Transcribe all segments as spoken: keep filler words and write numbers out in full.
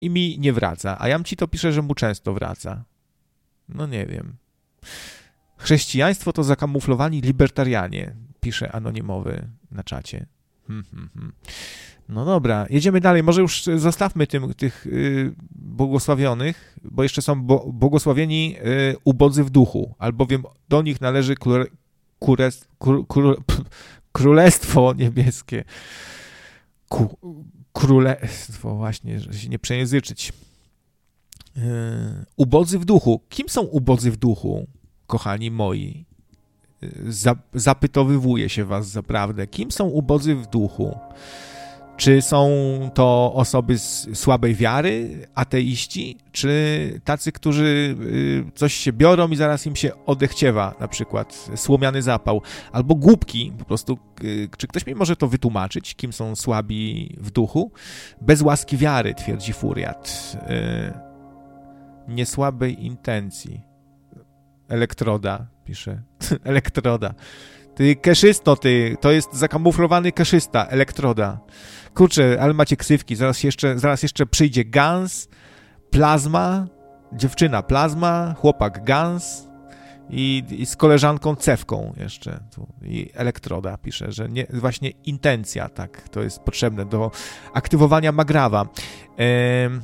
i mi nie wraca, a jam ci to pisze, że mu często wraca. No nie wiem. Chrześcijaństwo to zakamuflowani libertarianie, pisze anonimowy na czacie. Hmm, hmm, hmm. No dobra, jedziemy dalej. Może już zostawmy tym, tych y, błogosławionych, bo jeszcze są bo, błogosławieni y, ubodzy w duchu, albowiem do nich należy kure, kures, kur, kur, p, królestwo niebieskie. Ku, królestwo, właśnie, żeby się nie przejęzyczyć. Yy, ubodzy w duchu. Kim są ubodzy w duchu, kochani moi? Za, zapytowywuję się was zaprawdę. Kim są ubodzy w duchu? Czy są to osoby z słabej wiary, ateiści, czy tacy, którzy coś się biorą i zaraz im się odechciewa, na przykład słomiany zapał, albo głupki, po prostu. Czy ktoś mi może to wytłumaczyć, kim są słabi w duchu? Bez łaski wiary, twierdzi Furiat. Niesłabej intencji. Elektroda, pisze. Elektroda. Ty keszysto, ty, to jest zakamuflowany keszysta, elektroda. Kurczę, ale macie ksywki, zaraz jeszcze, zaraz jeszcze przyjdzie Gans, Plazma, dziewczyna Plazma, chłopak Gans i, i z koleżanką Cewką jeszcze. I elektroda pisze, że nie, właśnie intencja, tak, to jest potrzebne do aktywowania Magrawa. Ehm,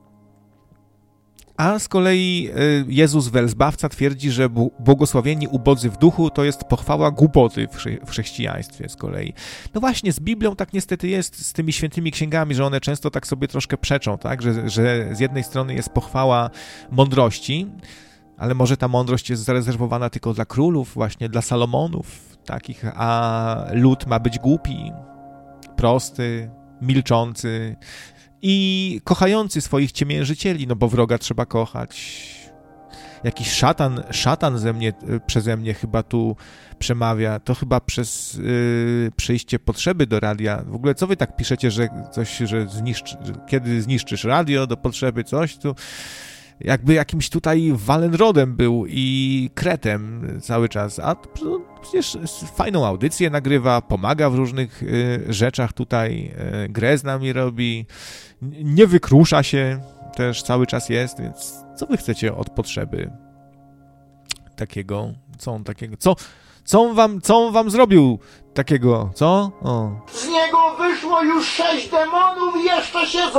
A z kolei Jezus Welzbawca twierdzi, że błogosławieni ubodzy w duchu to jest pochwała głupoty w chrześcijaństwie z kolei. No właśnie, z Biblią tak niestety jest, z tymi świętymi księgami, że one często tak sobie troszkę przeczą, tak? Że, że z jednej strony jest pochwała mądrości, ale może ta mądrość jest zarezerwowana tylko dla królów, właśnie dla Salomonów takich, a lud ma być głupi, prosty, milczący, i kochający swoich ciemiężycieli, no bo wroga trzeba kochać. Jakiś szatan, szatan ze mnie, przeze mnie chyba tu przemawia. To chyba przez yy, przyjście potrzeby do radia. W ogóle co wy tak piszecie, że coś, że zniszczy, że kiedy zniszczysz radio do potrzeby, coś tu... Jakby jakimś tutaj Wallenrodem był i kretem cały czas, a przecież fajną audycję nagrywa, pomaga w różnych y, rzeczach tutaj, y, grę z nami robi, nie wykrusza się, też cały czas jest, więc co wy chcecie od potrzeby takiego, co on takiego, co, co on wam, co on wam zrobił takiego, co? O. Z niego wyszło już sześć demonów i jeszcze siedzą!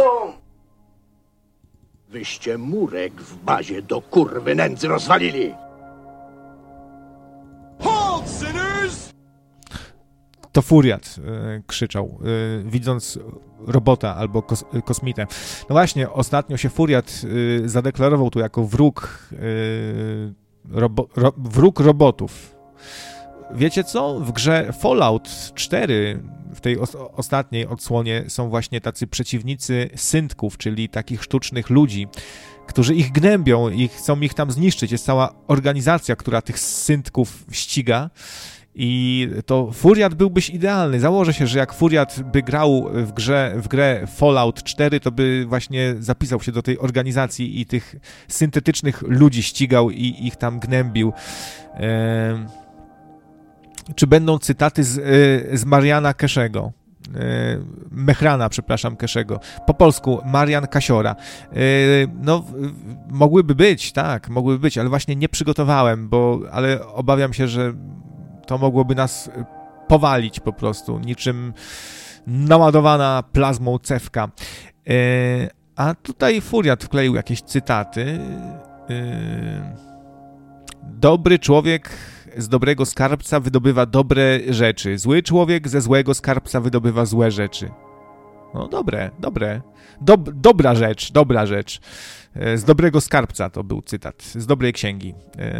Wyście murek w bazie do kurwy nędzy rozwalili! Hold, sinners! To Furiat y, krzyczał, y, widząc robota albo kos, y, kosmitę. No właśnie, ostatnio się Furiat y, zadeklarował tu jako wróg, y, robo, ro, wróg robotów. Wiecie co? W grze Fallout cztery, w tej os- ostatniej odsłonie, są właśnie tacy przeciwnicy syntków, czyli takich sztucznych ludzi, którzy ich gnębią i chcą ich tam zniszczyć. Jest cała organizacja, która tych syntków ściga i to Furiat byłbyś idealny. Założę się, że jak Furiat by grał w grze, w grę Fallout cztery, to by właśnie zapisał się do tej organizacji i tych syntetycznych ludzi ścigał i ich tam gnębił. Ehm... Czy będą cytaty z, z Mariana Keszego, Mechrana, przepraszam, Keszego, po polsku Marian Kasiora. No, mogłyby być, tak, mogłyby być, ale właśnie nie przygotowałem, bo, ale obawiam się, że to mogłoby nas powalić po prostu, niczym naładowana plazmą cewka. A tutaj Furiat wkleił jakieś cytaty. Dobry człowiek z dobrego skarbca wydobywa dobre rzeczy. Zły człowiek ze złego skarbca wydobywa złe rzeczy. No dobre, dobre. Dob- dobra rzecz, dobra rzecz. Z dobrego skarbca to był cytat. Z dobrej księgi.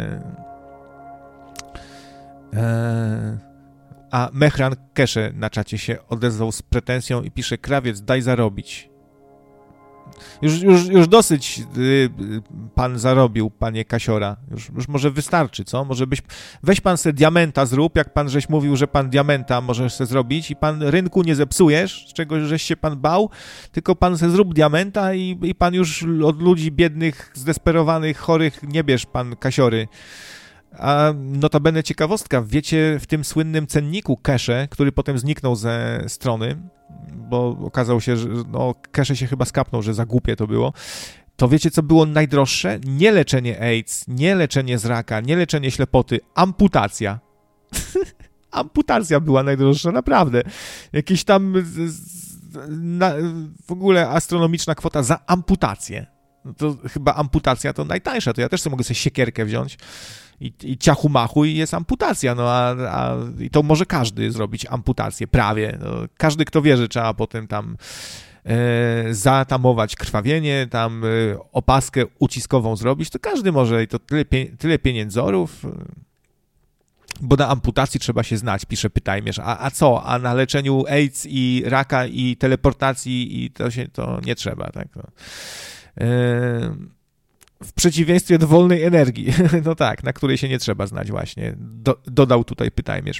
A Mehran Kesze na czacie się odezwał z pretensją i pisze: krawiec, daj zarobić. Już, już, już dosyć y, pan zarobił, panie Kasiora. Już, już może wystarczy, co? Może byś... Weź pan se diamenta zrób, jak pan żeś mówił, że pan diamenta możesz se zrobić i pan rynku nie zepsujesz, z czego żeś się pan bał, tylko pan se zrób diamenta i, i pan już od ludzi biednych, zdesperowanych, chorych nie bierz pan Kasiory. A notabene ciekawostka, wiecie, w tym słynnym cenniku Kesze, który potem zniknął ze strony, bo okazało się, że no, Kesze się chyba skapnął, że za głupie to było, to wiecie, co było najdroższe? Nie leczenie AIDS, nie leczenie z raka, nie leczenie ślepoty, amputacja. Amputacja była najdroższa, naprawdę. Jakieś tam na, w ogóle astronomiczna kwota za amputację. No to chyba amputacja to najtańsza, to ja też sobie mogę sobie siekierkę wziąć i, i ciachu machu i jest amputacja, no a, a i to może każdy zrobić amputację, prawie. No, każdy, kto wie, że trzeba potem tam e, zatamować krwawienie, tam e, opaskę uciskową zrobić, to każdy może i to tyle, pie, tyle pieniędzorów, bo na amputacji trzeba się znać, pisze Pytajmierz. A, a co? A na leczeniu AIDS i raka i teleportacji i to się to nie trzeba, tak? No. W przeciwieństwie do wolnej energii, no tak, na której się nie trzeba znać właśnie, do, dodał tutaj Pytajmierz.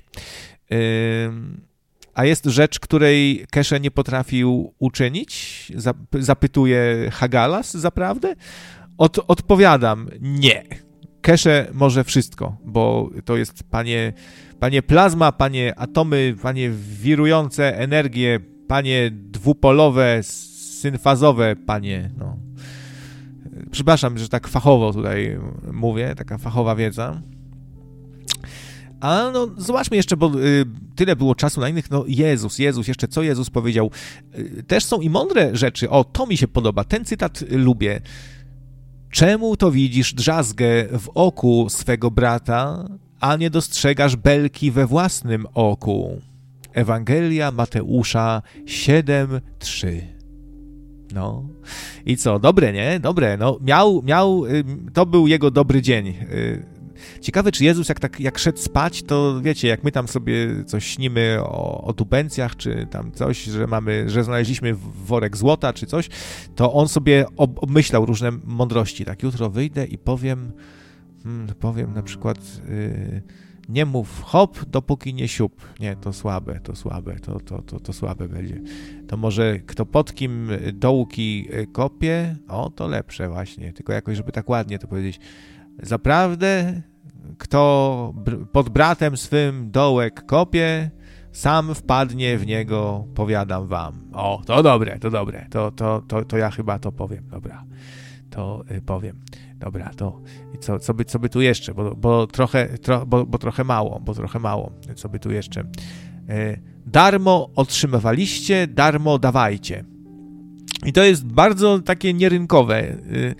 A jest rzecz, której Kesze nie potrafił uczynić? Zapytuje Hagalas zaprawdę? Od, odpowiadam, nie. Kesze może wszystko, bo to jest, panie, panie plazma, panie atomy, panie wirujące energie, panie dwupolowe, synfazowe, panie, no. Przepraszam, że tak fachowo tutaj mówię, taka fachowa wiedza. A no, zobaczmy jeszcze, bo y, tyle było czasu na innych, no Jezus, Jezus, jeszcze co Jezus powiedział. Y, też są i mądre rzeczy, o, to mi się podoba, ten cytat lubię. Czemu to widzisz drzazgę w oku swego brata, a nie dostrzegasz belki we własnym oku? Ewangelia Mateusza siedem trzy. No i co, dobre, nie? Dobre, no miał, miał, to był jego dobry dzień. Ciekawe, czy Jezus jak tak, jak szedł spać, to wiecie, jak my tam sobie coś śnimy o, o tubencjach, czy tam coś, że mamy, że znaleźliśmy worek złota, czy coś, to on sobie ob, obmyślał różne mądrości, tak, jutro wyjdę i powiem, hmm, powiem na przykład, yy, nie mów hop, dopóki nie siup. Nie, to słabe, to słabe, to, to, to, to słabe będzie. To może kto pod kim dołki kopie, o, to lepsze właśnie, tylko jakoś, żeby tak ładnie to powiedzieć. Zaprawdę, kto br- pod bratem swym dołek kopie, sam wpadnie w niego, powiadam wam. O, to dobre, to dobre, to, to, to, to ja chyba to powiem, dobra, to y, powiem. Dobra, to i co, co, by, co by tu jeszcze, bo, bo, trochę, tro, bo, bo trochę mało, bo trochę mało, co by tu jeszcze. E, darmo otrzymywaliście, darmo dawajcie. I to jest bardzo takie nierynkowe. E, e,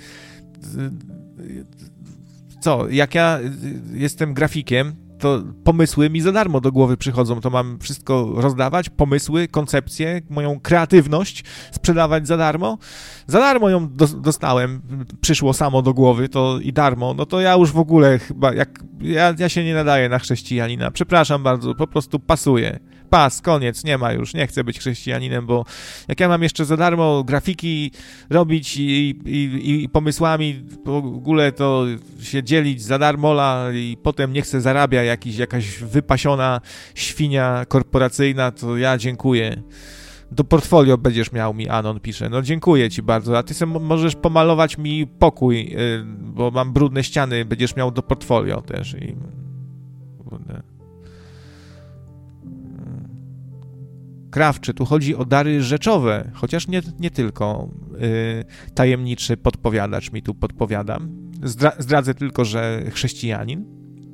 co, jak ja jestem grafikiem, to pomysły mi za darmo do głowy przychodzą, to mam wszystko rozdawać, pomysły, koncepcje, moją kreatywność sprzedawać za darmo. Za darmo ją do, dostałem, przyszło samo do głowy, to i darmo, no to ja już w ogóle chyba, jak ja, ja się nie nadaję na chrześcijanina, przepraszam bardzo, po prostu pasuję. Pas, koniec, nie ma już, nie chcę być chrześcijaninem, bo jak ja mam jeszcze za darmo grafiki robić i, i, i pomysłami w ogóle to się dzielić za darmola i potem nie chcę zarabiać jakiś, jakaś wypasiona świnia korporacyjna, to ja dziękuję. Do portfolio będziesz miał, mi Anon pisze. No dziękuję ci bardzo, a ty sobie możesz pomalować mi pokój, yy, bo mam brudne ściany, będziesz miał do portfolio też i... Krawczy, tu chodzi o dary rzeczowe, chociaż nie, nie tylko. Yy, tajemniczy podpowiadacz mi tu podpowiadam. Zdra- zdradzę tylko, że chrześcijanin.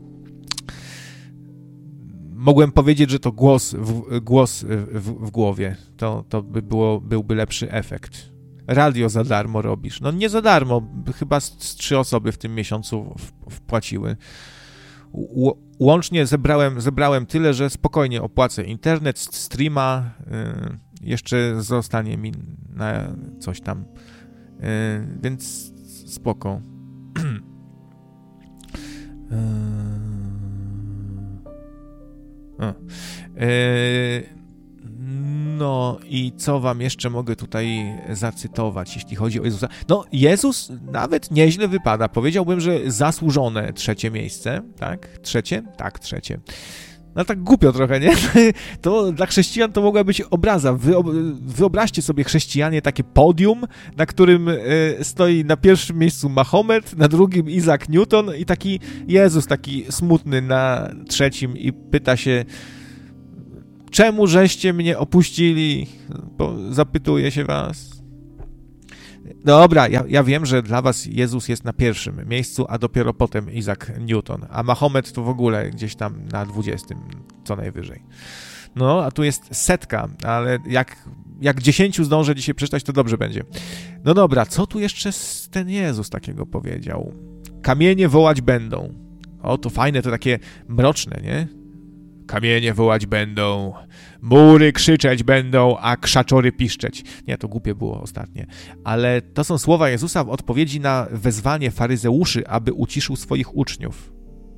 Mogłem powiedzieć, że to głos w, głos w, w głowie. To, to by było, byłby lepszy efekt. Radio za darmo robisz. No nie za darmo, chyba z, z trzy osoby w tym miesiącu w, wpłaciły. Ł- łącznie zebrałem, zebrałem tyle, że spokojnie opłacę internet, streama, yy, jeszcze zostanie mi na coś tam, yy, więc spoko. yy, yy, no i co wam jeszcze mogę tutaj zacytować, jeśli chodzi o Jezusa? No Jezus nawet nieźle wypada. Powiedziałbym, że zasłużone trzecie miejsce, tak? Trzecie? Tak, trzecie. No tak głupio trochę, nie? To dla chrześcijan to mogła być obraza. Wyobraźcie sobie chrześcijanie takie podium, na którym stoi na pierwszym miejscu Mahomet, na drugim Isaac Newton i taki Jezus taki smutny na trzecim i pyta się, czemu żeście mnie opuścili? Bo zapytuje się was. Dobra, ja, ja wiem, że dla was Jezus jest na pierwszym miejscu, a dopiero potem Isaac Newton, a Mahomet to w ogóle gdzieś tam na dwudziestym, co najwyżej. No, a tu jest setka, ale jak, jak dziesięciu zdążę dzisiaj przeczytać, to dobrze będzie. No dobra, co tu jeszcze ten Jezus takiego powiedział? Kamienie wołać będą. O, to fajne, to takie mroczne, nie? Kamienie wołać będą, mury krzyczeć będą, a krzaczory piszczeć. Nie, to głupie było ostatnie. Ale to są słowa Jezusa w odpowiedzi na wezwanie faryzeuszy, aby uciszył swoich uczniów.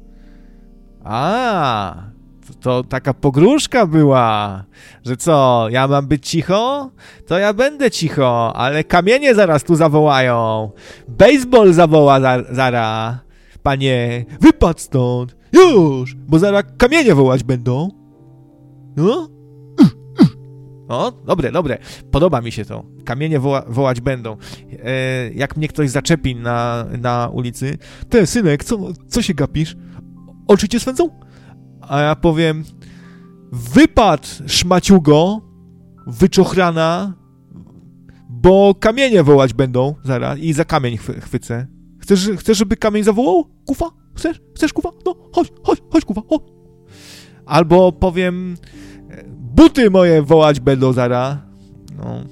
A, to, to taka pogróżka była, że co, ja mam być cicho? To ja będę cicho, ale kamienie zaraz tu zawołają. Baseball zawoła za, zara. Panie, wypadł stąd. Już, bo zaraz kamienie wołać będą. No? O, dobre, dobre. Podoba mi się to. Kamienie woła, wołać będą. E, jak mnie ktoś zaczepi na, na ulicy, ty, synek, co, co się gapisz? Oczy cię swędzą? A ja powiem, wypadł, szmaciugo, wyczochrana, bo kamienie wołać będą zaraz i za kamień chwy, chwycę. Chcesz, chcesz, żeby kamień zawołał? Kufa? Chcesz? Chcesz, kufa? No, chodź, chodź, chodź, kufa, chodź. Albo powiem, buty moje wołać będą zara. No.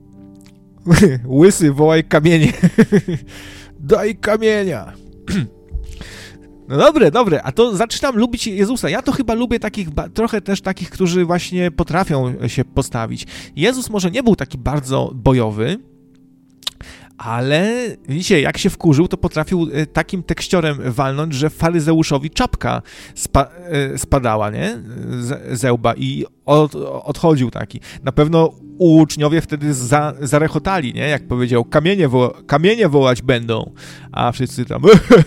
Łysy, wołaj kamienie. Daj kamienia. No dobre, dobre, a to zaczynam lubić Jezusa. Ja to chyba lubię takich, trochę też takich, którzy właśnie potrafią się postawić. Jezus może nie był taki bardzo bojowy, ale widzicie, jak się wkurzył, to potrafił takim tekściorem walnąć, że faryzeuszowi czapka spa, spadała, nie? Z, ze łba i od, odchodził taki. Na pewno uczniowie wtedy za, zarechotali, nie? Jak powiedział, kamienie, wo, kamienie wołać będą, a wszyscy tam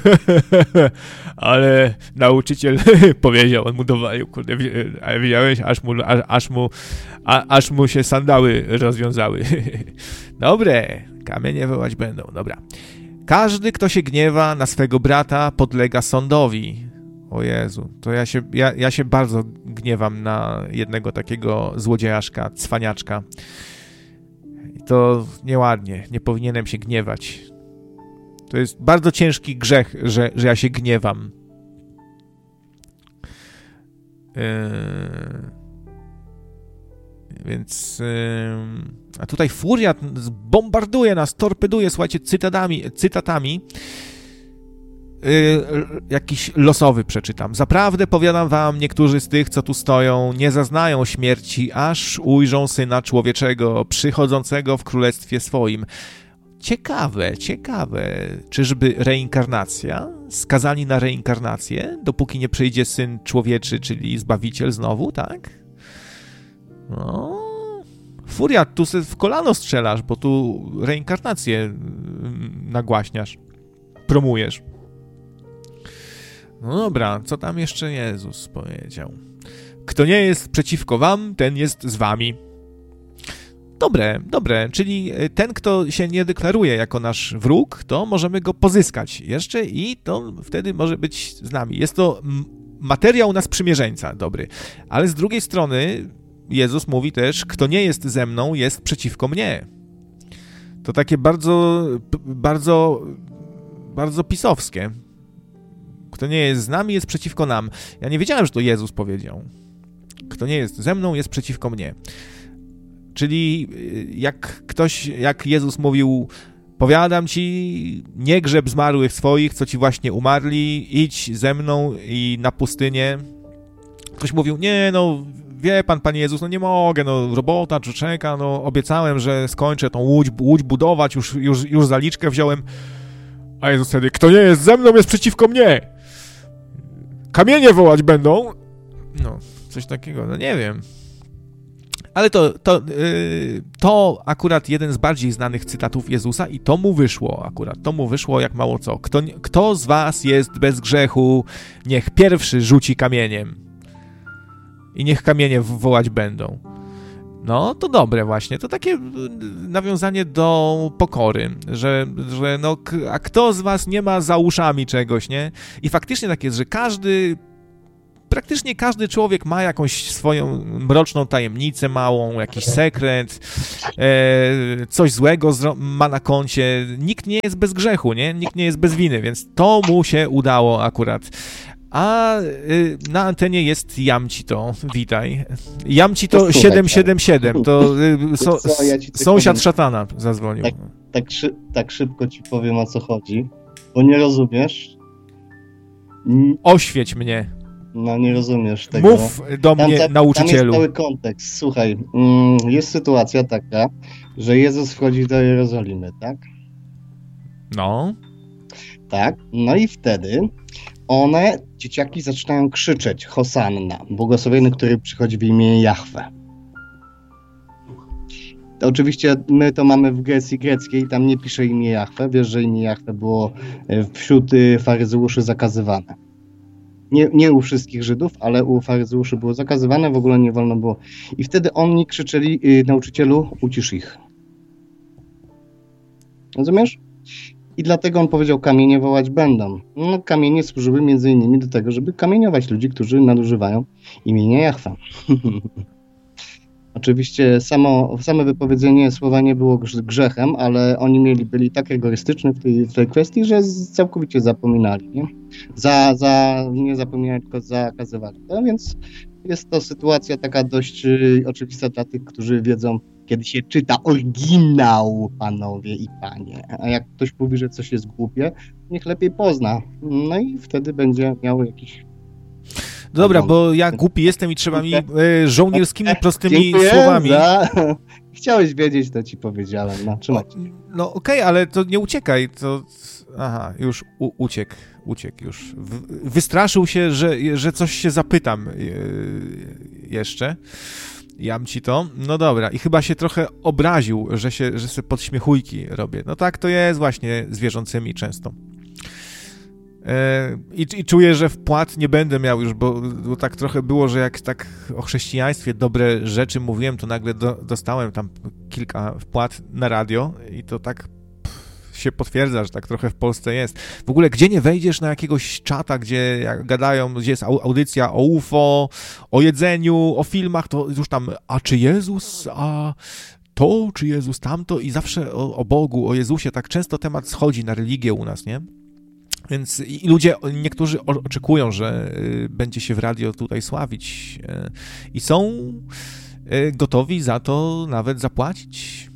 ale nauczyciel powiedział, on mu dowalił, kurde, ale widziałeś, aż mu, aż, aż mu, a, aż mu się sandały rozwiązały. Dobre. Kamienie wołać będą, dobra. Każdy, kto się gniewa na swego brata, podlega sądowi. O Jezu, to ja się, ja, ja się bardzo gniewam na jednego takiego złodziejaszka, cwaniaczka. I to nieładnie, nie powinienem się gniewać. To jest bardzo ciężki grzech, że, że ja się gniewam. Yy... Więc... Yy... A tutaj Furiat bombarduje nas, torpeduje, słuchajcie, cytatami, cytatami. Yy, jakiś losowy przeczytam. Zaprawdę powiadam wam, niektórzy z tych, co tu stoją, nie zaznają śmierci, aż ujrzą Syna Człowieczego, przychodzącego w królestwie swoim. Ciekawe, ciekawe. Czyżby reinkarnacja? Skazani na reinkarnację, dopóki nie przyjdzie Syn Człowieczy, czyli Zbawiciel znowu, tak? No... Furiat, tu w kolano strzelasz, bo tu reinkarnację nagłaśniasz, promujesz. No dobra, co tam jeszcze Jezus powiedział? Kto nie jest przeciwko wam, ten jest z wami. Dobre, dobre, czyli ten, kto się nie deklaruje jako nasz wróg, to możemy go pozyskać jeszcze i to wtedy może być z nami. Jest to materiał na sprzymierzeńca, dobry. Ale z drugiej strony Jezus mówi też, kto nie jest ze mną, jest przeciwko mnie. To takie bardzo, bardzo, bardzo pisowskie. Kto nie jest z nami, jest przeciwko nam. Ja nie wiedziałem, że to Jezus powiedział. Kto nie jest ze mną, jest przeciwko mnie. Czyli jak ktoś, jak Jezus mówił, powiadam ci, nie grzeb zmarłych swoich, co ci właśnie umarli, idź ze mną i na pustynię. Ktoś mówił, nie no, wie pan, Panie Jezus, no nie mogę, no robota tu czeka, no obiecałem, że skończę tą łódź, łódź budować, już, już, już zaliczkę wziąłem. A Jezus wtedy, kto nie jest ze mną, jest przeciwko mnie. Kamienie wołać będą. No, coś takiego, no nie wiem. Ale to, to, yy, to akurat jeden z bardziej znanych cytatów Jezusa i to mu wyszło akurat, to mu wyszło jak mało co. Kto, kto z was jest bez grzechu, niech pierwszy rzuci kamieniem. i niech kamienie wołać będą. No, to dobre właśnie, to takie nawiązanie do pokory, że, że no, a kto z was nie ma za uszami czegoś, nie? I faktycznie tak jest, że każdy, praktycznie każdy człowiek ma jakąś swoją mroczną tajemnicę małą, jakiś sekret, e, coś złego zro- ma na koncie. Nikt nie jest bez grzechu, nie? Nikt nie jest bez winy, więc to mu się udało akurat. A y, na antenie jest Jamcito, witaj. Jamcito siedem siedem siedem, to y, so, Co, ja sąsiad szatana zadzwonił. Tak, tak, szy- tak szybko ci powiem, o co chodzi, bo nie rozumiesz. Oświeć mnie. No nie rozumiesz tego. Mów do mnie, tam, tam, nauczycielu. Tam jest cały kontekst. Słuchaj, jest sytuacja taka, że Jezus wchodzi do Jerozolimy, tak? No. Tak, no i wtedy one, dzieciaki, zaczynają krzyczeć Hosanna, błogosławiony, który przychodzi w imię Jahwe. To oczywiście my to mamy w wersji greckiej, tam nie pisze imię Jahwe. Wiesz, że imię Jahwe było wśród faryzeuszy zakazywane. Nie, nie u wszystkich Żydów, ale u faryzeuszy było zakazywane, w ogóle nie wolno było. I wtedy oni krzyczeli, nauczycielu, ucisz ich. Rozumiesz? I dlatego on powiedział, kamienie wołać będą. No, kamienie służyły między innymi do tego, żeby kamieniować ludzi, którzy nadużywają imienia Jahwe. Oczywiście samo, same wypowiedzenie słowa nie było grzechem, ale oni mieli, byli tak rygorystyczni w tej, w tej kwestii, że całkowicie zapominali. Nie? Za, za, nie zapominali, tylko zakazywali. No więc jest to sytuacja taka dość y, oczywista dla tych, którzy wiedzą, kiedy się czyta oryginał, panowie i panie. A jak ktoś mówi, że coś jest głupie, niech lepiej pozna. No i wtedy będzie miał jakiś... Dobra, bo ja głupi jestem i trzeba mi e, żołnierskimi, prostymi Dziękuję słowami... Za... Chciałeś wiedzieć, to ci powiedziałem. No, trzymaj się. No okej, okay, ale to nie uciekaj, to... Aha, już u, uciekł, uciekł już. W, wystraszył się, że, że coś się zapytam yy, jeszcze. Jam ci to. No dobra, i chyba się trochę obraził, że się, że sobie podśmiechujki robię. No tak to jest właśnie z wierzącymi często. I, I czuję, że wpłat nie będę miał już, bo, bo tak trochę było, że jak tak o chrześcijaństwie dobre rzeczy mówiłem, to nagle do, dostałem tam kilka wpłat na radio i to tak pff, się potwierdza, że tak trochę w Polsce jest. W ogóle gdzie nie wejdziesz na jakiegoś czata, gdzie jak gadają, gdzie jest audycja o U F O, o jedzeniu, o filmach, to już tam, a czy Jezus, a... to, czy Jezus tamto i zawsze o, o Bogu, o Jezusie, tak często temat schodzi na religię u nas, nie? Więc i ludzie, niektórzy oczekują, że y, będzie się w radio tutaj sławić y, i są y, gotowi za to nawet zapłacić.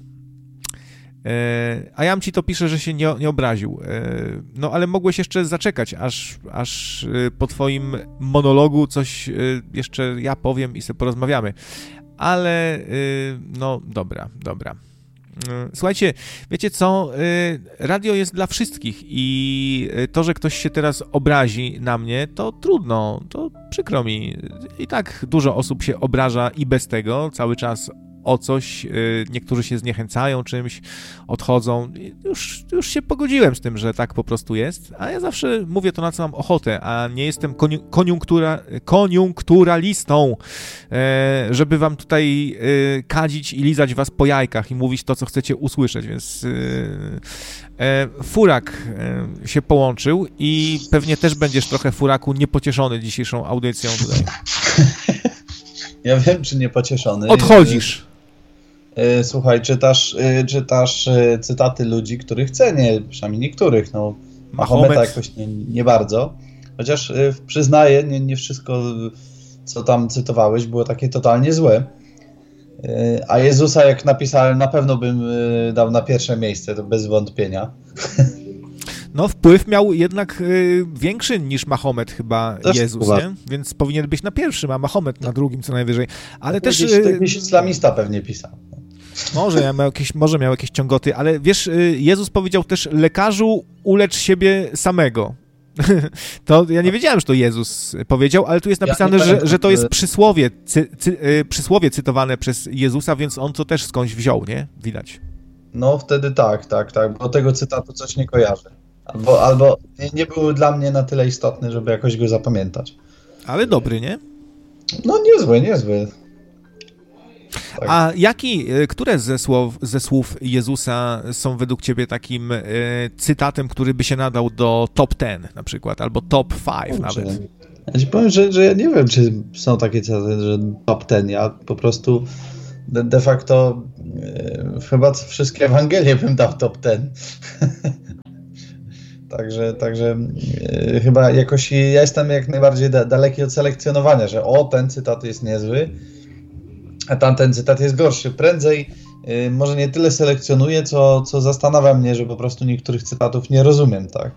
Y, a Jam ci to pisze, że się nie, nie obraził. Y, no ale mogłeś jeszcze zaczekać, aż, aż y, po twoim monologu coś y, jeszcze ja powiem i sobie porozmawiamy. Ale y, no dobra, dobra. Słuchajcie, wiecie co, radio jest dla wszystkich i to, że ktoś się teraz obrazi na mnie, to trudno, to przykro mi. I tak dużo osób się obraża i bez tego, cały czas o coś, niektórzy się zniechęcają czymś, odchodzą. Już, już się pogodziłem z tym, że tak po prostu jest, a ja zawsze mówię to, na co mam ochotę, a nie jestem koniu- koniunktura, koniunkturalistą, żeby wam tutaj kadzić i lizać was po jajkach i mówić to, co chcecie usłyszeć, więc Furak się połączył i pewnie też będziesz trochę, Furaku, niepocieszony dzisiejszą audycją tutaj. Ja wiem, czy niepocieszony. Odchodzisz. Słuchaj, czytasz, czytasz cytaty ludzi, których cenię, przynajmniej niektórych, no Mahometa Mahomet. jakoś nie, nie bardzo, chociaż przyznaję, nie, nie wszystko, co tam cytowałeś, było takie totalnie złe, a Jezusa, jak napisałem, na pewno bym dał na pierwsze miejsce, to bez wątpienia. No, wpływ miał jednak y, większy niż Mahomet chyba też Jezus, uważam. nie? Więc powinien być na pierwszym, a Mahomet na drugim co najwyżej. Ale też... Gdzieś, Y, gdzieś islamista pewnie pisał. może, ja miał jakieś, może miał jakieś ciągoty, ale wiesz, y, Jezus powiedział też, lekarzu, ulecz siebie samego. To ja nie wiedziałem, że to Jezus powiedział, ale tu jest napisane, ja że, że to jest przysłowie, cy, cy, y, przysłowie cytowane przez Jezusa, więc on to też skądś wziął, nie? Widać. No wtedy tak, tak, tak, bo tego cytatu coś nie kojarzę. Albo, albo nie, nie był dla mnie na tyle istotny, żeby jakoś go zapamiętać. Ale dobry, nie? No niezły, niezły. Tak. A jaki, które ze słów, ze słów Jezusa są według ciebie takim y, cytatem, który by się nadał do top ten na przykład, albo top five nawet? Ja ci powiem, że, że ja nie wiem, czy są takie cytaty, że top ten. Ja po prostu de, de facto y, chyba wszystkie Ewangelie bym dał top ten. Także, także yy, chyba jakoś ja jestem jak najbardziej da, daleki od selekcjonowania, że o, ten cytat jest niezły, a tamten cytat jest gorszy. Prędzej yy, może nie tyle selekcjonuję, co, co zastanawia mnie, że po prostu niektórych cytatów nie rozumiem, tak?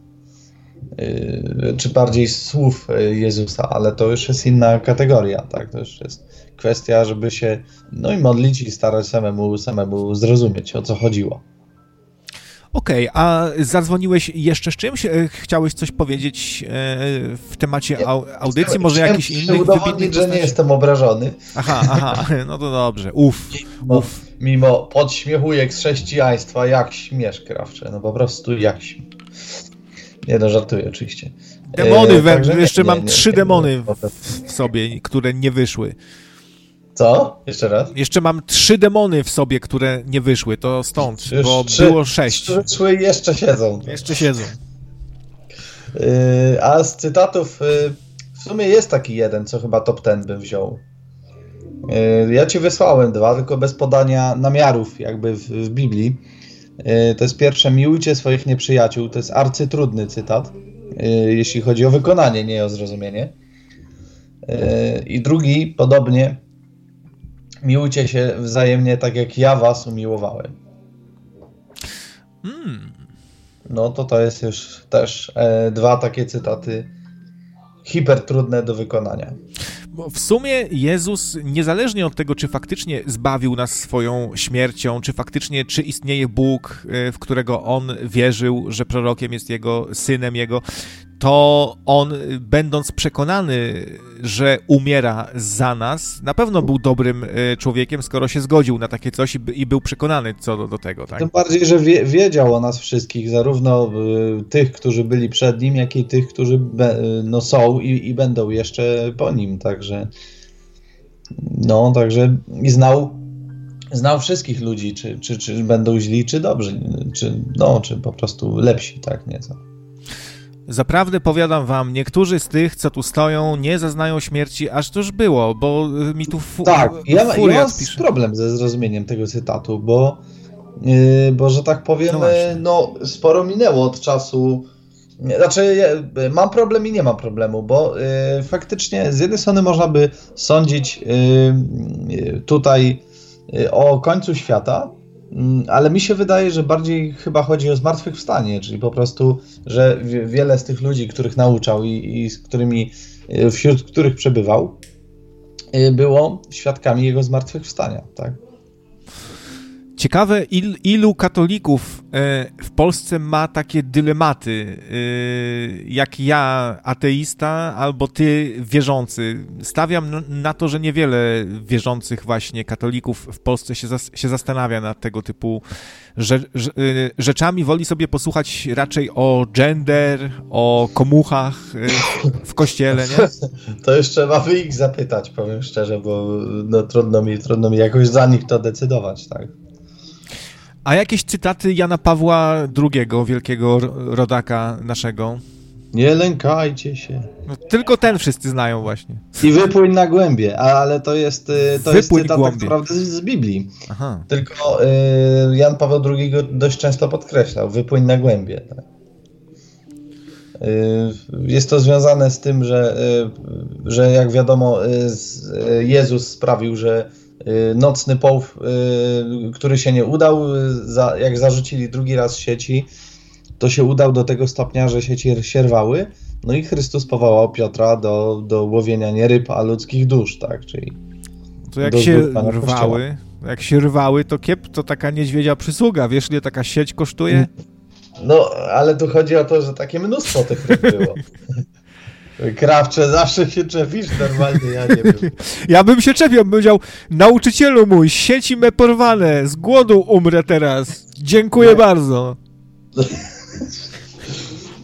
Yy, czy bardziej słów Jezusa, ale to już jest inna kategoria, tak? To już jest kwestia, żeby się no i modlić i starać samemu, samemu zrozumieć, o co chodziło. Okej, okay, a zadzwoniłeś jeszcze z czymś? Chciałeś coś powiedzieć w temacie audycji? Może jakiś inny udowodnić, że nie jestem obrażony. Aha, aha, no to dobrze. Uf, mimo, uf. Mimo podśmiechujek z chrześcijaństwa, jak śmiesz, krawcze. No po prostu jak śmiesz. Nie no, żartuję oczywiście. Demony, we, e, jeszcze nie, mam nie, trzy nie, demony nie, w sobie, które nie wyszły. Co? Jeszcze raz? Jeszcze mam trzy demony w sobie, które nie wyszły, to stąd, Już bo trzy, było sześć. Trzy wyszły i jeszcze siedzą. Jeszcze siedzą. Yy, a z cytatów yy, w sumie jest taki jeden, co chyba top ten bym wziął. Yy, ja ci wysłałem dwa, tylko bez podania namiarów jakby w, w Biblii. Yy, to jest pierwsze, miłujcie swoich nieprzyjaciół. To jest arcytrudny cytat, yy, jeśli chodzi o wykonanie, nie o zrozumienie. Yy, I drugi, podobnie, miłujcie się wzajemnie tak, jak ja was umiłowałem. Hmm. No to to jest już też e, dwa takie cytaty hipertrudne do wykonania. Bo w sumie Jezus, niezależnie od tego, czy faktycznie zbawił nas swoją śmiercią, czy faktycznie, czy istnieje Bóg, w którego On wierzył, że prorokiem jest Jego, synem Jego, to On, będąc przekonany, że umiera za nas, na pewno był dobrym człowiekiem, skoro się zgodził na takie coś i, i był przekonany co do, do tego. Tak? Tym bardziej, że wie, wiedział o nas wszystkich, zarówno y, tych, którzy byli przed Nim, jak i tych, którzy be, no, są i, i będą jeszcze po Nim, także no, także i znał, znał wszystkich ludzi, czy, czy, czy będą źli, czy dobrzy, czy, no, czy po prostu lepsi, tak, nieco. Zaprawdę powiadam wam, niektórzy z tych, co tu stoją, nie zaznają śmierci, aż to już było, bo mi tu fu- Tak, ja, furiat ja mam pisze. problem ze zrozumieniem tego cytatu, bo, yy, bo że tak powiem, no, no sporo minęło od czasu. Znaczy, ja mam problem i nie mam problemu, bo yy, faktycznie z jednej strony można by sądzić yy, tutaj yy, o końcu świata, ale mi się wydaje, że bardziej chyba chodzi o zmartwychwstanie, czyli po prostu, że wiele z tych ludzi, których nauczał i, i z którymi, wśród których przebywał, było świadkami jego zmartwychwstania, tak? Ciekawe, il, ilu katolików e, w Polsce ma takie dylematy, e, jak ja, ateista, albo ty, wierzący. Stawiam na, na to, że niewiele wierzących właśnie katolików w Polsce się, zas, się zastanawia nad tego typu rze, rze, rzeczami. Woli sobie posłuchać raczej o gender, o komuchach e, w kościele, nie? To już trzeba by ich zapytać, powiem szczerze, bo no, trudno mi, trudno mi jakoś za nich to decydować, tak? A jakieś cytaty Jana Pawła drugiego, wielkiego rodaka naszego? Nie lękajcie się. No, tylko ten wszyscy znają właśnie. I wypłyń na głębie, ale to jest, to jest cytat tak naprawdę z Biblii. Aha. Tylko y, Jan Paweł drugi dość często podkreślał, wypłyń na głębie. Tak? Y, jest to związane z tym, że, y, że jak wiadomo y, Jezus sprawił, że nocny połów, który się nie udał, jak zarzucili drugi raz sieci, to się udał do tego stopnia, że sieci się rwały, no i Chrystus powołał Piotra do, do łowienia nie ryb, a ludzkich dusz, tak, czyli to jak się rwały, jak się rwały, to kiep, to taka niedźwiedzia przysługa, wiesz, ile taka sieć kosztuje? No, ale tu chodzi o to, że takie mnóstwo tych ryb było. Krawcze, zawsze się czepisz, normalnie ja nie wiem. Ja bym się czepiał, bym powiedział, nauczycielu mój, sieci me porwane, z głodu umrę teraz, dziękuję no. bardzo.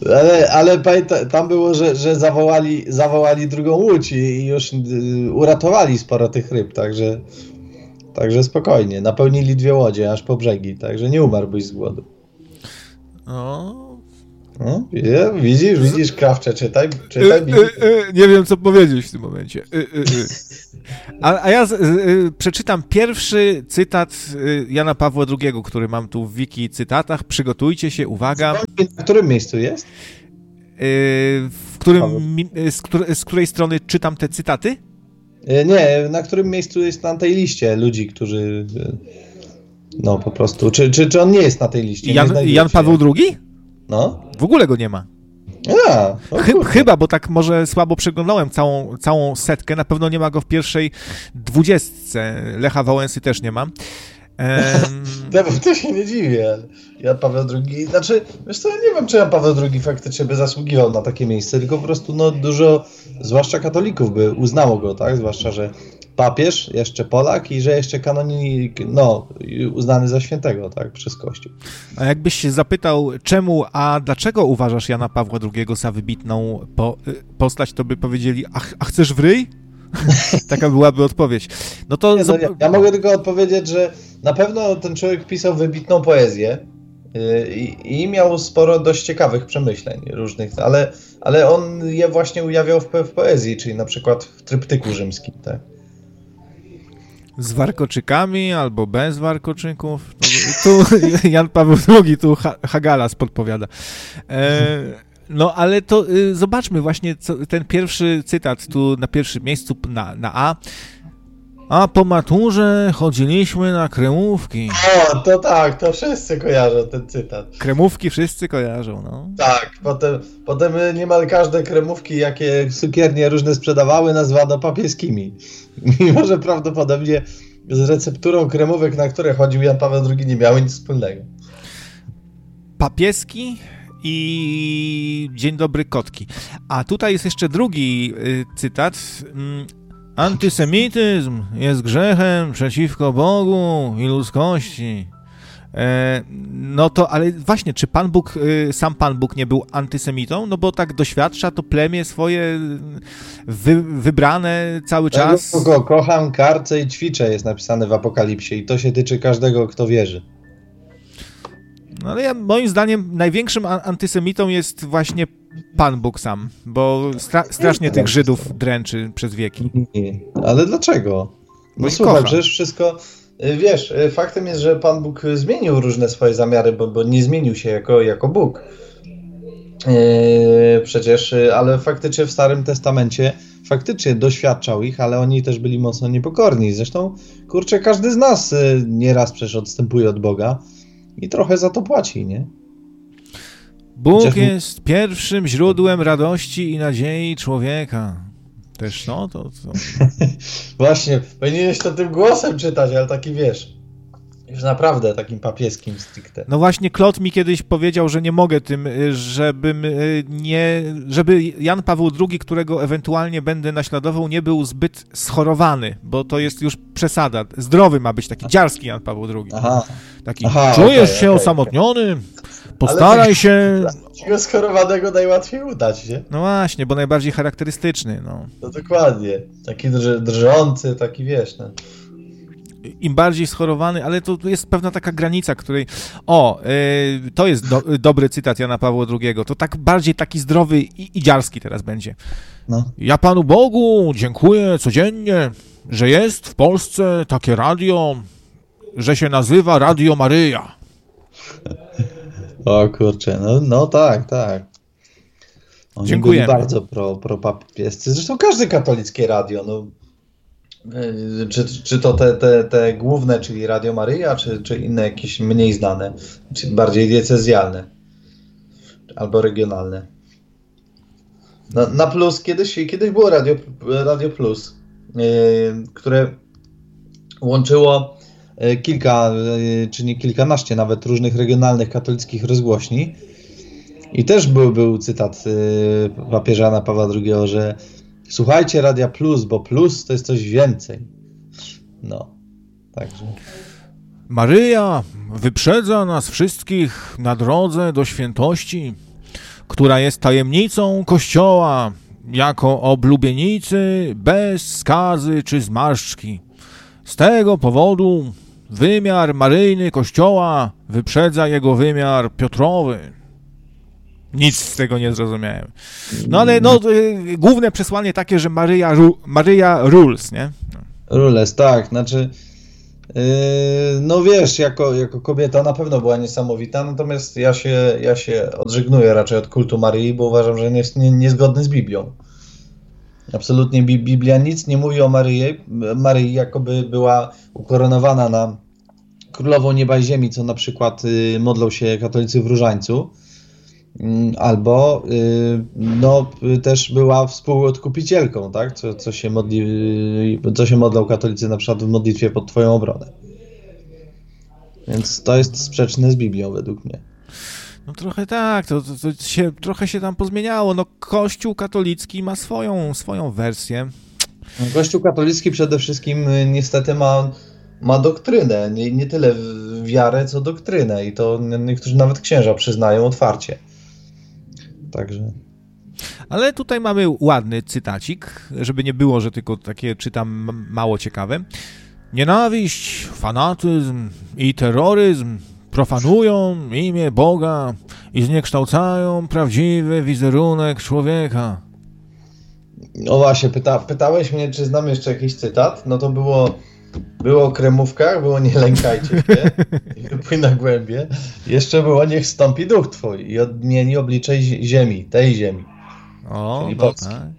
Ale, ale pamięta, tam było, że, że zawołali, zawołali drugą łódź i, i już y, uratowali sporo tych ryb, także, także spokojnie. Napełnili dwie łodzie aż po brzegi, także nie umarłbyś z głodu. No... No, widzisz, widzisz, Krawcze, czytaj, czytaj. Y, y, y, nie wiem, co powiedzieć w tym momencie. Y, y, y. A, a ja z, y, przeczytam pierwszy cytat y, Jana Pawła drugiego, który mam tu w wiki cytatach. Przygotujcie się, uwaga. W którym miejscu jest? Y, w którym, z, której, z której strony czytam te cytaty? Nie, na którym miejscu jest na tej liście ludzi, którzy... No, po prostu... Czy, czy, czy on nie jest na tej liście? Jan, Jan Paweł drugi? No. W ogóle go nie ma. A, Chy, chyba, bo tak może słabo przeglądałem całą, całą setkę. Na pewno nie ma go w pierwszej dwudziestce. Lecha Wałęsy też nie ma. Um... Ja to się nie dziwię. Jan Paweł drugi... Znaczy, wiesz co, ja nie wiem, czy Jan Paweł drugi faktycznie by zasługiwał na takie miejsce, tylko po prostu no dużo, zwłaszcza katolików by uznało go, tak? Zwłaszcza, że papież, jeszcze Polak i że jeszcze kanonik, no, uznany za świętego, tak, przez Kościół. A jakbyś się zapytał, czemu, a dlaczego uważasz Jana Pawła drugiego za wybitną po, postać, to by powiedzieli, a, a chcesz w ryj? Taka byłaby odpowiedź. No to... Nie, no, ja, ja mogę tylko odpowiedzieć, że na pewno ten człowiek pisał wybitną poezję yy, i, i miał sporo dość ciekawych przemyśleń różnych, ale, ale on je właśnie ujawniał w, w poezji, czyli na przykład w tryptyku rzymskim, tak. Z warkoczykami albo bez warkoczyków. Tu, tu Jan Paweł drugi, tu Hagalas podpowiada. E, no ale to y, zobaczmy właśnie co, ten pierwszy cytat tu na pierwszym miejscu na, na A. A po maturze chodziliśmy na kremówki. O, to tak, to wszyscy kojarzą ten cytat. Kremówki wszyscy kojarzą, no. Tak, potem, potem niemal każde kremówki, jakie cukiernie różne sprzedawały, nazwano papieskimi. Mimo, że prawdopodobnie z recepturą kremówek, na które chodził Jan Paweł drugi, nie miały nic wspólnego. Papieski i dzień dobry kotki. A tutaj jest jeszcze drugi y, cytat. Antysemityzm jest grzechem przeciwko Bogu i ludzkości. E, no to, ale właśnie, czy Pan Bóg, y, sam Pan Bóg nie był antysemitą? No bo tak doświadcza to plemię swoje wy, wybrane cały czas. Ja go kocham, karcę i ćwiczę, jest napisane w Apokalipsie i to się tyczy każdego, kto wierzy. No ale ja, moim zdaniem największym antysemitą jest właśnie Pan Bóg sam, bo stra- strasznie tych Żydów dręczy przez wieki. Nie, ale dlaczego? No słuchaj, przecież wszystko... Wiesz, faktem jest, że Pan Bóg zmienił różne swoje zamiary, bo, bo nie zmienił się jako, jako Bóg. Yy, przecież, ale faktycznie w Starym Testamencie faktycznie doświadczał ich, ale oni też byli mocno niepokorni. Zresztą, kurczę, każdy z nas nieraz przecież odstępuje od Boga i trochę za to płaci, nie? Bóg Chociaż... jest pierwszym źródłem radości i nadziei człowieka. Też no, to... to... Właśnie, powinieneś to tym głosem czytać, ale taki wiesz, już naprawdę takim papieskim stricte. No właśnie, Klot mi kiedyś powiedział, że nie mogę tym, żebym nie... żeby Jan Paweł drugi, którego ewentualnie będę naśladował, nie był zbyt schorowany, bo to jest już przesada. Zdrowy ma być, taki dziarski Jan Paweł drugi. Aha. Taki, Aha, czujesz okay, się okay, osamotniony? Okay. Postaraj ale się... Takiego schorowanego najłatwiej udać, nie? No właśnie, bo najbardziej charakterystyczny, no. No dokładnie. Taki drży, drżący, taki wiesz, no. Im bardziej schorowany, ale to jest pewna taka granica, której... O, yy, to jest do, dobry cytat Jana Pawła drugiego. To tak bardziej taki zdrowy i, i dziarski teraz będzie. No. Ja Panu Bogu dziękuję codziennie, że jest w Polsce takie radio, że się nazywa Radio Maryja. O kurczę, no, no tak, tak. Oni Dziękuję. Bardzo pro, pro papiescy. Zresztą każde katolickie radio, no. Czy, czy to te, te, te główne, czyli Radio Maryja, czy, czy inne jakieś mniej znane, czy bardziej diecezjalne albo regionalne. Na, na Plus kiedyś, kiedyś było Radio, Radio Plus, yy, które łączyło kilka, yy, czy nie kilkanaście nawet różnych regionalnych katolickich rozgłośni i też był, był cytat yy, papieża Jana Pawła drugiego, że słuchajcie Radia Plus, bo Plus to jest coś więcej. No, także. Maryja wyprzedza nas wszystkich na drodze do świętości. która jest tajemnicą Kościoła, jako oblubienicy bez skazy czy zmarszczki. Z tego powodu wymiar maryjny Kościoła wyprzedza jego wymiar Piotrowy. Nic z tego nie zrozumiałem. No ale no, y, główne przesłanie takie, że Maryja, ru, Maryja rules, nie? No. Rules, tak, znaczy yy, no wiesz, jako, jako kobieta na pewno była niesamowita, natomiast ja się, ja się odżegnuję raczej od kultu Maryi, bo uważam, że jest nie, niezgodny z Biblią. Absolutnie Biblia nic nie mówi o Maryi, Maryi jakoby była ukoronowana na królową nieba i ziemi, co na przykład y, modlą się katolicy w Różańcu. Albo y, no, też była współodkupicielką, tak? co, co, się modli, co się modlą katolicy na przykład w modlitwie pod Twoją obronę. Więc to jest sprzeczne z Biblią według mnie. No trochę tak, to, to, to się, trochę się tam pozmieniało. No Kościół katolicki ma swoją, swoją wersję. Kościół katolicki przede wszystkim niestety ma, ma doktrynę, nie, nie tyle wiarę, co doktrynę i to niektórzy nawet księża przyznają otwarcie. Także. Ale tutaj mamy ładny cytacik, żeby nie było, że tylko takie czytam mało ciekawe. Nienawiść, fanatyzm i terroryzm profanują imię Boga i zniekształcają prawdziwy wizerunek człowieka. O właśnie, pyta, pytałeś mnie, czy znam jeszcze jakiś cytat? No to było, było o kremówkach, było nie lękajcie się i wypłyń na głębie. Jeszcze było niech stąpi duch twój i odmieni oblicze ziemi, tej ziemi. O, no tak, tak.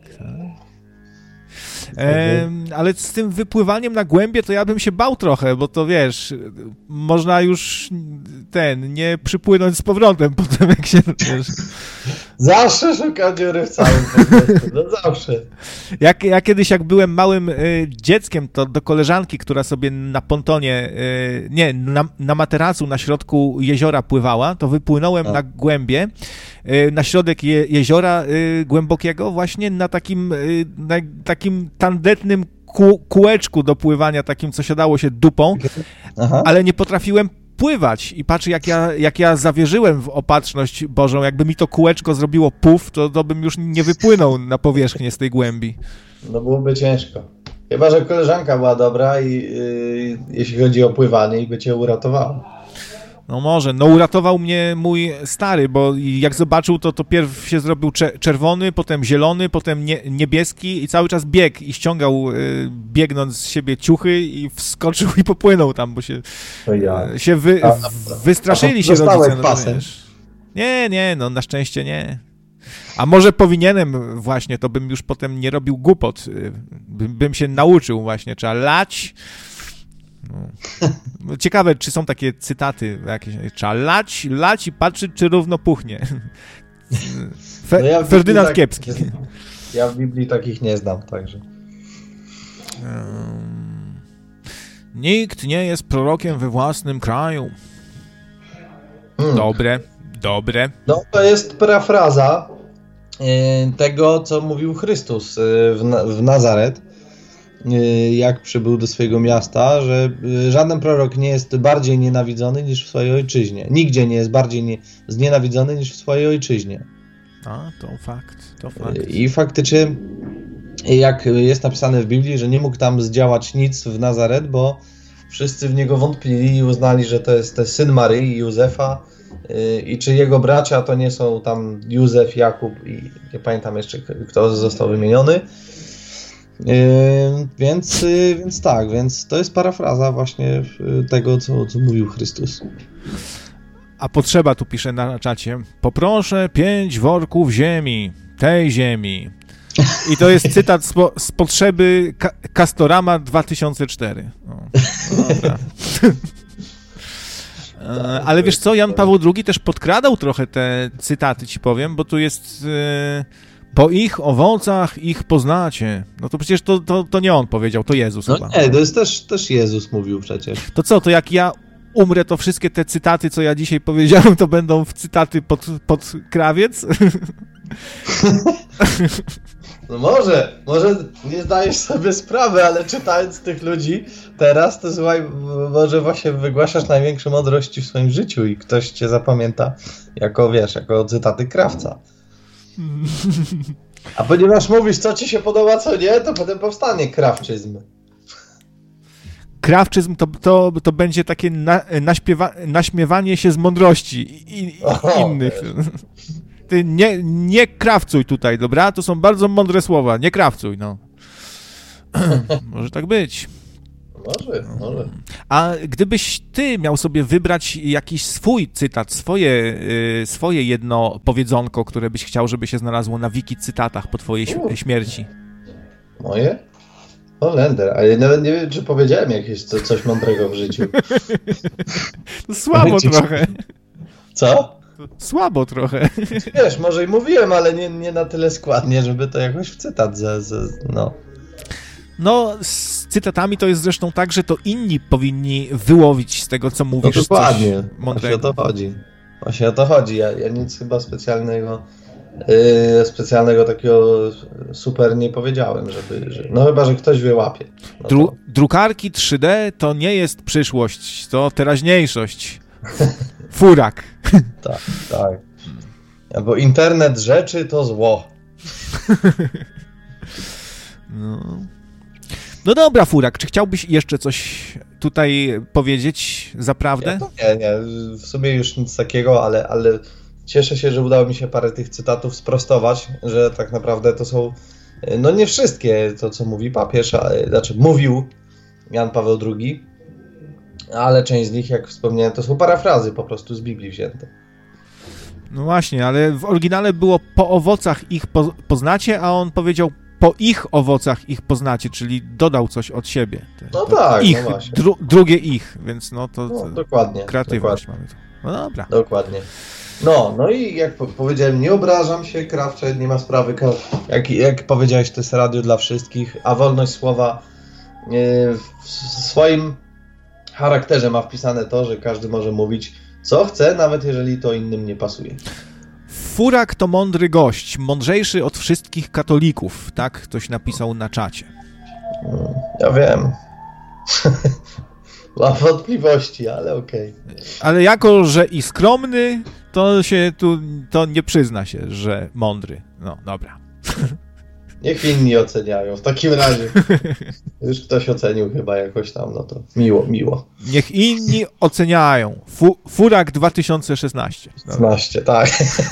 E, ale z tym wypływaniem na głębie to ja bym się bał trochę, bo to wiesz, można już ten, nie przypłynąć z powrotem potem jak się... Wiesz. Zawsze szukam dziury w całym po prostu, no zawsze. Jak, ja kiedyś jak byłem małym y, dzieckiem, to do koleżanki, która sobie na pontonie, y, nie, na, na materacu na środku jeziora pływała, to wypłynąłem A. na głębie, y, na środek je, jeziora y, głębokiego właśnie na takim, y, na takim tandetnym kół, kółeczku do pływania, takim co siadało się dupą, Aha. ale nie potrafiłem pływać i patrz, jak ja, jak ja zawierzyłem w opatrzność Bożą, jakby mi to kółeczko zrobiło puf, to, to bym już nie wypłynął na powierzchnię z tej głębi. No byłoby ciężko. Chyba że koleżanka była dobra i yy, jeśli chodzi o pływanie i by cię uratowała. No może, no uratował mnie mój stary, bo jak zobaczył to, to pierw się zrobił czerwony, potem zielony, potem nie, niebieski i cały czas biegł i ściągał y, biegnąc z siebie ciuchy i wskoczył i popłynął tam, bo się, ja. się wy, a, wystraszyli a, się rodzice. No, wiesz. Nie, nie, no na szczęście nie. A może powinienem właśnie, to bym już potem nie robił głupot, bym, bym się nauczył właśnie, trzeba lać. No. Ciekawe, czy są takie cytaty jakieś, trzeba lać, lać i patrzeć, czy równo puchnie. Fe, no ja Ferdynand tak, Kiepski. Ja w Biblii takich nie znam, także. Um, nikt nie jest prorokiem we własnym kraju. Hmm. Dobre, dobre. No to jest parafraza tego, co mówił Chrystus w, w Nazaret, jak przybył do swojego miasta, że żaden prorok nie jest bardziej nienawidzony niż w swojej ojczyźnie. Nigdzie nie jest bardziej nie, znienawidzony niż w swojej ojczyźnie. A, to fakt, to fakt. I faktycznie, jak jest napisane w Biblii, że nie mógł tam zdziałać nic w Nazaret, bo wszyscy w niego wątpili i uznali, że to jest ten syn Maryi i Józefa i czy jego bracia to nie są tam Józef, Jakub i nie pamiętam jeszcze, kto został wymieniony. Yy, więc, yy, więc tak, więc to jest parafraza właśnie tego, co, co mówił Chrystus. A potrzeba, tu pisze na czacie, poproszę pięć worków ziemi, tej ziemi. I to jest cytat z, po, z potrzeby Ka- Castorama dwa tysiące cztery. O, dobra. Ale wiesz co, Jan Paweł drugi też podkradał trochę te cytaty, ci powiem, bo tu jest... Yy... Po ich owocach ich poznacie. No to przecież to, to, to nie on powiedział, to Jezus no chyba. Nie, to jest też, też Jezus mówił przecież. To co, to jak ja umrę, to wszystkie te cytaty, co ja dzisiaj powiedziałem, to będą w cytaty pod, pod krawiec? No może, może nie zdajesz sobie sprawy, ale czytając tych ludzi teraz, to słuchaj, może właśnie wygłaszasz największe mądrości w swoim życiu i ktoś cię zapamięta jako, wiesz, jako cytaty krawca. A ponieważ mówisz, co ci się podoba, co nie, to potem powstanie krawczyzm. Krawczyzm to, to, to będzie takie na, naśpiewa, naśmiewanie się z mądrości i, i, O, innych. Ty nie, nie krawcuj tutaj, dobra? To są bardzo mądre słowa. Nie krawcuj, no. Może tak być. Może, może. A gdybyś ty miał sobie wybrać jakiś swój cytat, swoje, y, swoje jedno powiedzonko, które byś chciał, żeby się znalazło na wiki cytatach po twojej śm- śmierci. Moje? Holender, ale ja nawet nie wiem, czy powiedziałem jakieś co, coś mądrego w życiu. Słabo trochę. Co? Słabo trochę. Wiesz, może i mówiłem, ale nie, nie na tyle składnie, żeby to jakoś w cytat ze, ze, no. No, z cytatami to jest zresztą tak, że to inni powinni wyłowić z tego, co mówisz. No dokładnie, coś mądrego. właśnie o to chodzi. Właśnie o to chodzi. Ja, ja nic chyba specjalnego, yy, specjalnego takiego super nie powiedziałem, żeby, że, no chyba, że ktoś wyłapie. No Dru- to... Drukarki trzy D to nie jest przyszłość, to teraźniejszość. Furak. Tak, tak. Albo internet rzeczy to zło. No. No dobra, Furak, czy chciałbyś jeszcze coś tutaj powiedzieć zaprawdę? Nie, nie, nie, w sumie już nic takiego, ale, ale cieszę się, że udało mi się parę tych cytatów sprostować, że tak naprawdę to są, no nie wszystkie to, co mówi papież, ale, znaczy mówił Jan Paweł drugi, ale część z nich, jak wspomniałem, to są parafrazy po prostu z Biblii wzięte. No właśnie, ale w oryginale było po owocach ich po- poznacie, a on powiedział po ich owocach ich poznacie, czyli dodał coś od siebie. No to tak, ich, no właśnie. dru- drugie ich, więc no to, to No, dokładnie. kreatywność dokładnie. mamy tu. No dobra. Dokładnie. No, no i jak po- powiedziałem, nie obrażam się, Krawcze, nie ma sprawy. Ka- Jak, jak powiedziałeś, to jest radio dla wszystkich, a wolność słowa yy, w swoim charakterze ma wpisane to, że każdy może mówić, co chce, nawet jeżeli to innym nie pasuje. Furak to mądry gość, mądrzejszy od wszystkich katolików, tak ktoś napisał na czacie. Mm, Ja wiem. Mam wątpliwości, ale okej. Ale jako, że i skromny, to się tu, to nie przyzna się, że mądry. No, dobra. Niech inni oceniają. W takim razie już ktoś ocenił chyba jakoś tam, no to miło, miło. Niech inni oceniają. Fu, Furak dwa tysiące szesnaście. Dobra. piętnaście, tak.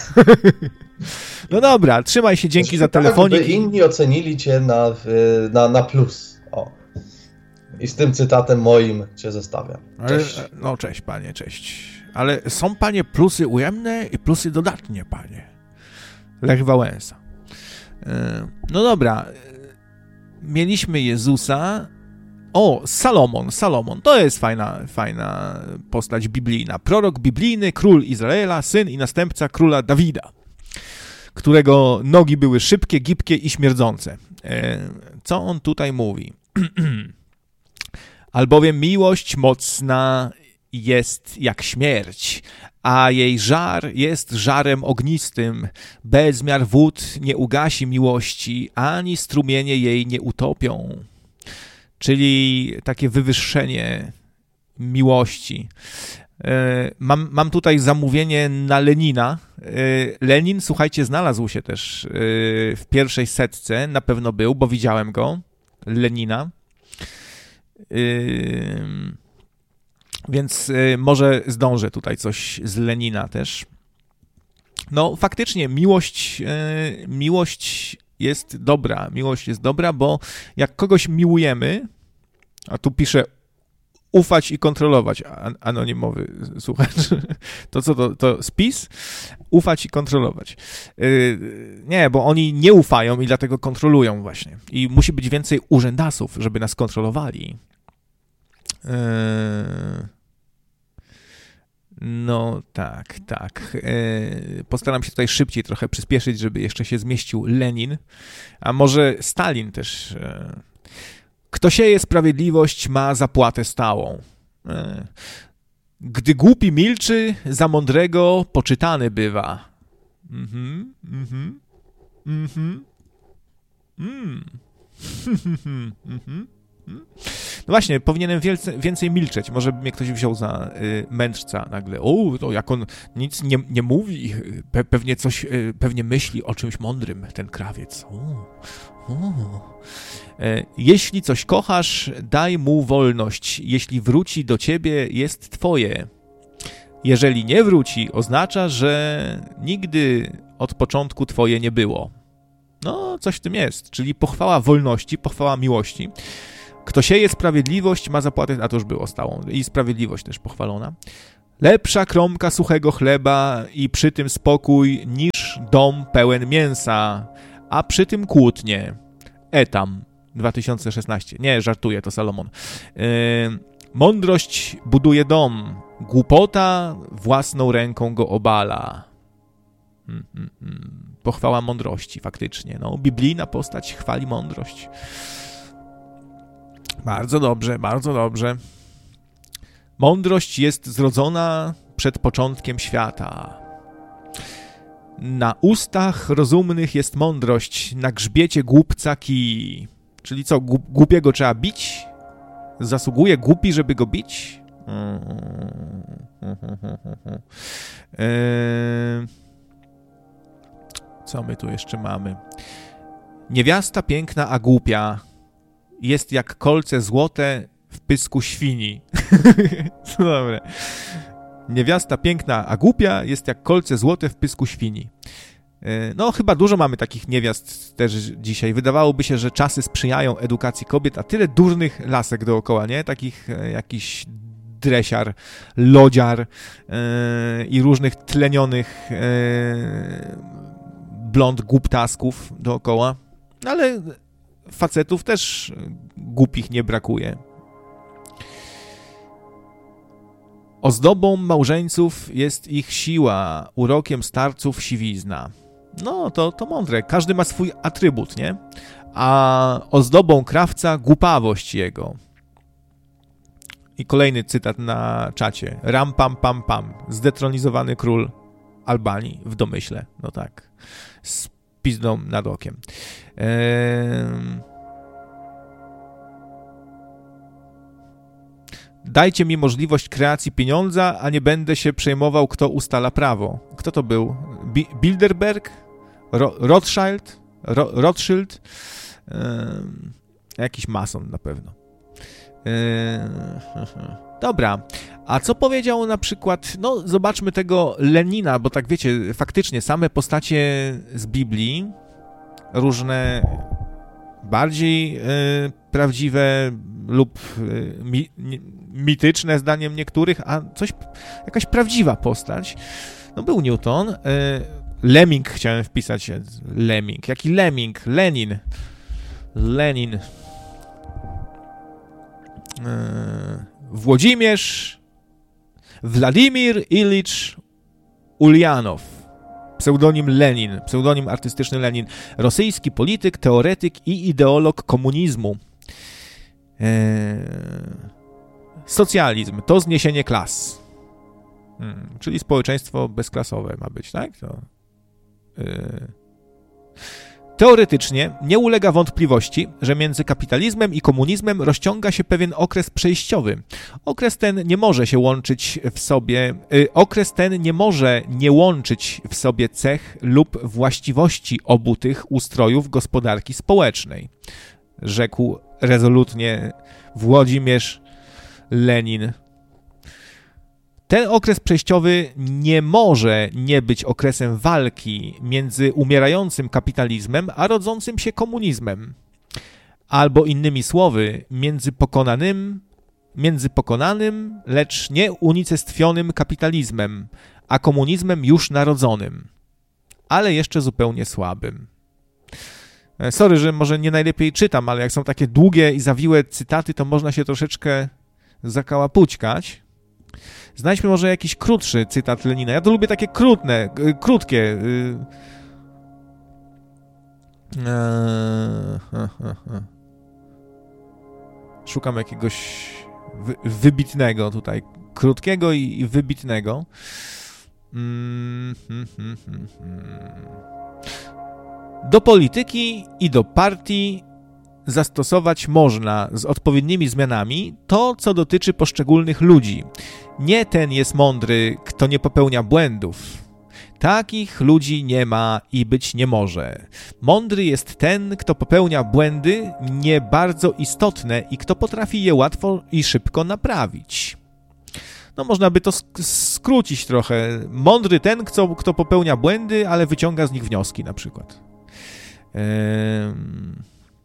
No dobra, trzymaj się, dzięki za Tak, by telefonik. inni ocenili cię na, y, na, na plus. O. I z tym cytatem moim cię zostawiam. Cześć. Ale, no cześć panie, cześć. Ale są panie plusy ujemne i plusy dodatnie, panie. Lech Wałęsa. E, No dobra. e, Mieliśmy Jezusa. O, Salomon, Salomon. To jest fajna, fajna postać biblijna. Prorok biblijny, król Izraela, syn i następca króla Dawida, którego nogi były szybkie, gibkie i śmierdzące. E, Co on tutaj mówi? Albowiem miłość mocna jest jak śmierć, a jej żar jest żarem ognistym. Bezmiar wód nie ugasi miłości, ani strumienie jej nie utopią. Czyli takie wywyższenie miłości. E, Mam, mam tutaj zamówienie na Lenina. E, Lenin, słuchajcie, znalazł się też e, w pierwszej setce, na pewno był, bo widziałem go, Lenina. Yy, więc yy, może zdążę tutaj coś z Lenina też. No faktycznie miłość, yy, miłość jest dobra, miłość jest dobra, bo jak kogoś miłujemy, a tu piszę ufać i kontrolować, an- anonimowy słuchacz, to co to, to spis? Ufać i kontrolować. Yy, nie, bo oni nie ufają i dlatego kontrolują właśnie. I musi być więcej urzędasów, żeby nas kontrolowali. Yy, no tak, tak. Yy, postaram się tutaj szybciej trochę przyspieszyć, żeby jeszcze się zmieścił Lenin, a może Stalin też. Yy. Kto sieje sprawiedliwość, ma zapłatę stałą. Yy. Gdy głupi milczy, za mądrego poczytany bywa. Mhm, mhm, mhm, mm. Mhm. No właśnie, powinienem wielce, więcej milczeć. Może by mnie ktoś wziął za y, mędrca nagle. O, to jak on nic nie, nie mówi, pe, pewnie coś, y, pewnie myśli o czymś mądrym, ten krawiec. O, o. E, jeśli coś kochasz, daj mu wolność. Jeśli wróci do ciebie, jest twoje. Jeżeli nie wróci, oznacza, że nigdy od początku twoje nie było. No, coś w tym jest, czyli pochwała wolności, pochwała miłości. Kto sieje sprawiedliwość, ma zapłatę, a to już było stałą, i sprawiedliwość też pochwalona. Lepsza kromka suchego chleba i przy tym spokój niż dom pełen mięsa, a przy tym kłótnie. Etam, dwa tysiące szesnaście. Nie, żartuję, to Salomon. Yy, mądrość buduje dom, głupota własną ręką go obala. Hmm, hmm, hmm. Pochwała mądrości, faktycznie. No, biblijna postać chwali mądrość. Bardzo dobrze, bardzo dobrze. Mądrość jest zrodzona przed początkiem świata. Na ustach rozumnych jest mądrość, na grzbiecie głupca kij. Czyli co, głupiego trzeba bić? Zasługuje głupi, żeby go bić? Eee... Co my tu jeszcze mamy? Niewiasta piękna, a głupia jest jak kolce złote w pysku świni. Dobre. Niewiasta piękna, a głupia jest jak kolce złote w pysku świni. No, chyba dużo mamy takich niewiast też dzisiaj. Wydawałoby się, że czasy sprzyjają edukacji kobiet, a tyle durnych lasek dookoła, nie? Takich jakiś dresiar, lodziar yy, i różnych tlenionych yy, blond głuptasków dookoła. Ale facetów też głupich nie brakuje. Ozdobą małżeńców jest ich siła, urokiem starców siwizna. No, to, to mądre. Każdy ma swój atrybut, nie? A ozdobą krawca głupawość jego. I kolejny cytat na czacie. Ram pam pam pam. Zdetronizowany król Albanii w domyśle. No tak. Z pizdą nad okiem. Eee... Dajcie mi możliwość kreacji pieniądza, a nie będę się przejmował, kto ustala prawo. Kto to był? Bi- Bilderberg? Ro- Rothschild? Ro- Rothschild? Eee, jakiś mason na pewno. Eee, dobra. A co powiedział na przykład, no zobaczmy tego Lenina, bo tak wiecie, faktycznie same postacie z Biblii, różne bardziej e, prawdziwe lub e, mi, mityczne zdaniem niektórych, a coś, jakaś prawdziwa postać. No był Newton, e, Lemming chciałem wpisać, Lemming, jaki Lemming, Lenin, Lenin, e, Włodzimierz Władimir Ilicz Ulianow, pseudonim Lenin, pseudonim artystyczny Lenin, rosyjski polityk, teoretyk i ideolog komunizmu. Eee, socjalizm to zniesienie klas, hmm, czyli społeczeństwo bezklasowe ma być, tak? To, eee. Teoretycznie nie ulega wątpliwości, że między kapitalizmem i komunizmem rozciąga się pewien okres przejściowy. Okres ten nie może się łączyć w sobie, yy, okres ten nie może nie łączyć w sobie cech lub właściwości obu tych ustrojów gospodarki społecznej, rzekł rezolutnie Włodzimierz Lenin. Ten okres przejściowy nie może nie być okresem walki między umierającym kapitalizmem a rodzącym się komunizmem. Albo innymi słowy, między pokonanym, między pokonanym, lecz nie unicestwionym kapitalizmem, a komunizmem już narodzonym, ale jeszcze zupełnie słabym. Sorry, że może nie najlepiej czytam, ale jak są takie długie i zawiłe cytaty, to można się troszeczkę zakałapućkać. Znajdźmy może jakiś krótszy cytat Lenina. Ja to lubię takie krótne, krótkie. Szukam jakiegoś wy, wybitnego tutaj. Krótkiego i, i wybitnego. Do polityki i do partii zastosować można z odpowiednimi zmianami to, co dotyczy poszczególnych ludzi. Nie ten jest mądry, kto nie popełnia błędów. Takich ludzi nie ma i być nie może. Mądry jest ten, kto popełnia błędy nie bardzo istotne i kto potrafi je łatwo i szybko naprawić. No można by to sk- skrócić trochę. Mądry ten, kto, kto popełnia błędy, ale wyciąga z nich wnioski na przykład. Ehm...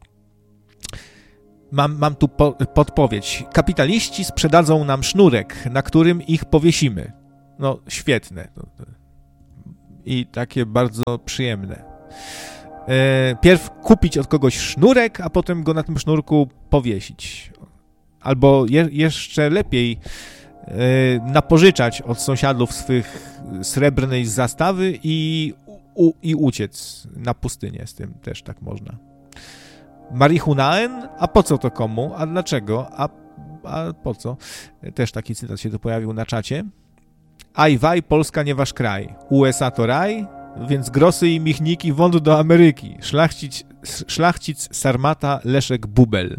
Mam, mam tu po, podpowiedź. Kapitaliści sprzedadzą nam sznurek, na którym ich powiesimy. No, świetne. I takie bardzo przyjemne. E, pierw kupić od kogoś sznurek, a potem go na tym sznurku powiesić. Albo je, jeszcze lepiej e, napożyczać od sąsiadów swych srebrnej zastawy i, u, i uciec na pustynię. Z tym też tak można. Marihunaen? A po co to komu? A dlaczego? A, a po co? Też taki cytat się tu pojawił na czacie. Aj waj, Polska nie wasz kraj. U S A to raj, więc grosy i michniki wąd do Ameryki. Szlachcic, szlachcic Sarmata, Leszek Bubel.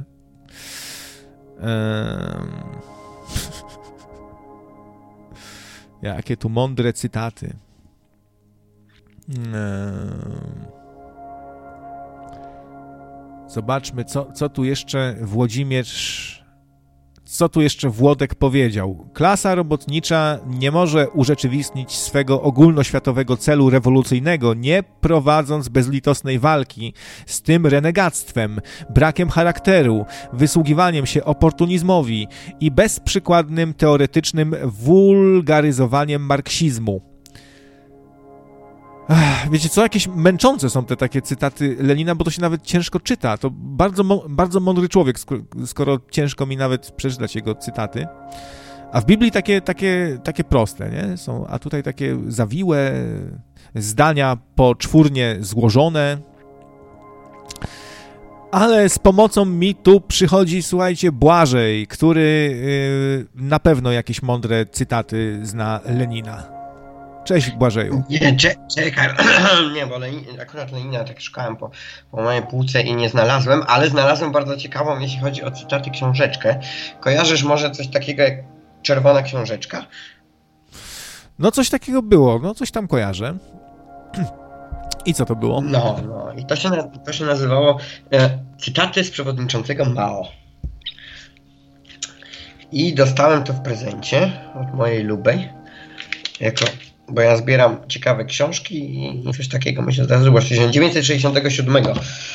Ehm... Jakie tu mądre cytaty. Ehm... Zobaczmy, co, co tu jeszcze Włodzimierz, co tu jeszcze Włodek powiedział. Klasa robotnicza nie może urzeczywistnić swego ogólnoświatowego celu rewolucyjnego, nie prowadząc bezlitosnej walki z tym renegactwem, brakiem charakteru, wysługiwaniem się oportunizmowi i bezprzykładnym teoretycznym wulgaryzowaniem marksizmu. Ech, wiecie co, jakieś męczące są te takie cytaty Lenina, bo to się nawet ciężko czyta. To bardzo, bardzo mądry człowiek, skoro ciężko mi nawet przeczytać jego cytaty. A w Biblii takie, takie, takie proste, nie? Są, a tutaj takie zawiłe, zdania poczwórnie złożone. Ale z pomocą mi tu przychodzi, słuchajcie, Błażej, który yy, na pewno jakieś mądre cytaty zna Lenina. Cześć, Błażeju. Nie, cze- czekaj, nie, bo Lenin, akurat Lenina tak szukałem po, po mojej półce i nie znalazłem, ale znalazłem bardzo ciekawą, jeśli chodzi o cytaty, książeczkę. Kojarzysz może coś takiego jak Czerwona Książeczka? No coś takiego było, no coś tam kojarzę. I co to było? No, no i to się, to się nazywało e, cytaty z przewodniczącego Mao. I dostałem to w prezencie od mojej lubej, jako... bo ja zbieram ciekawe książki i coś takiego mi się zdarzyło z tysiąc dziewięćset sześćdziesiątego siódmego.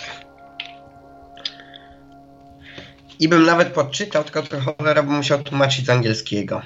I bym nawet podczytał, tylko to cholera bym musiał tłumaczyć z angielskiego.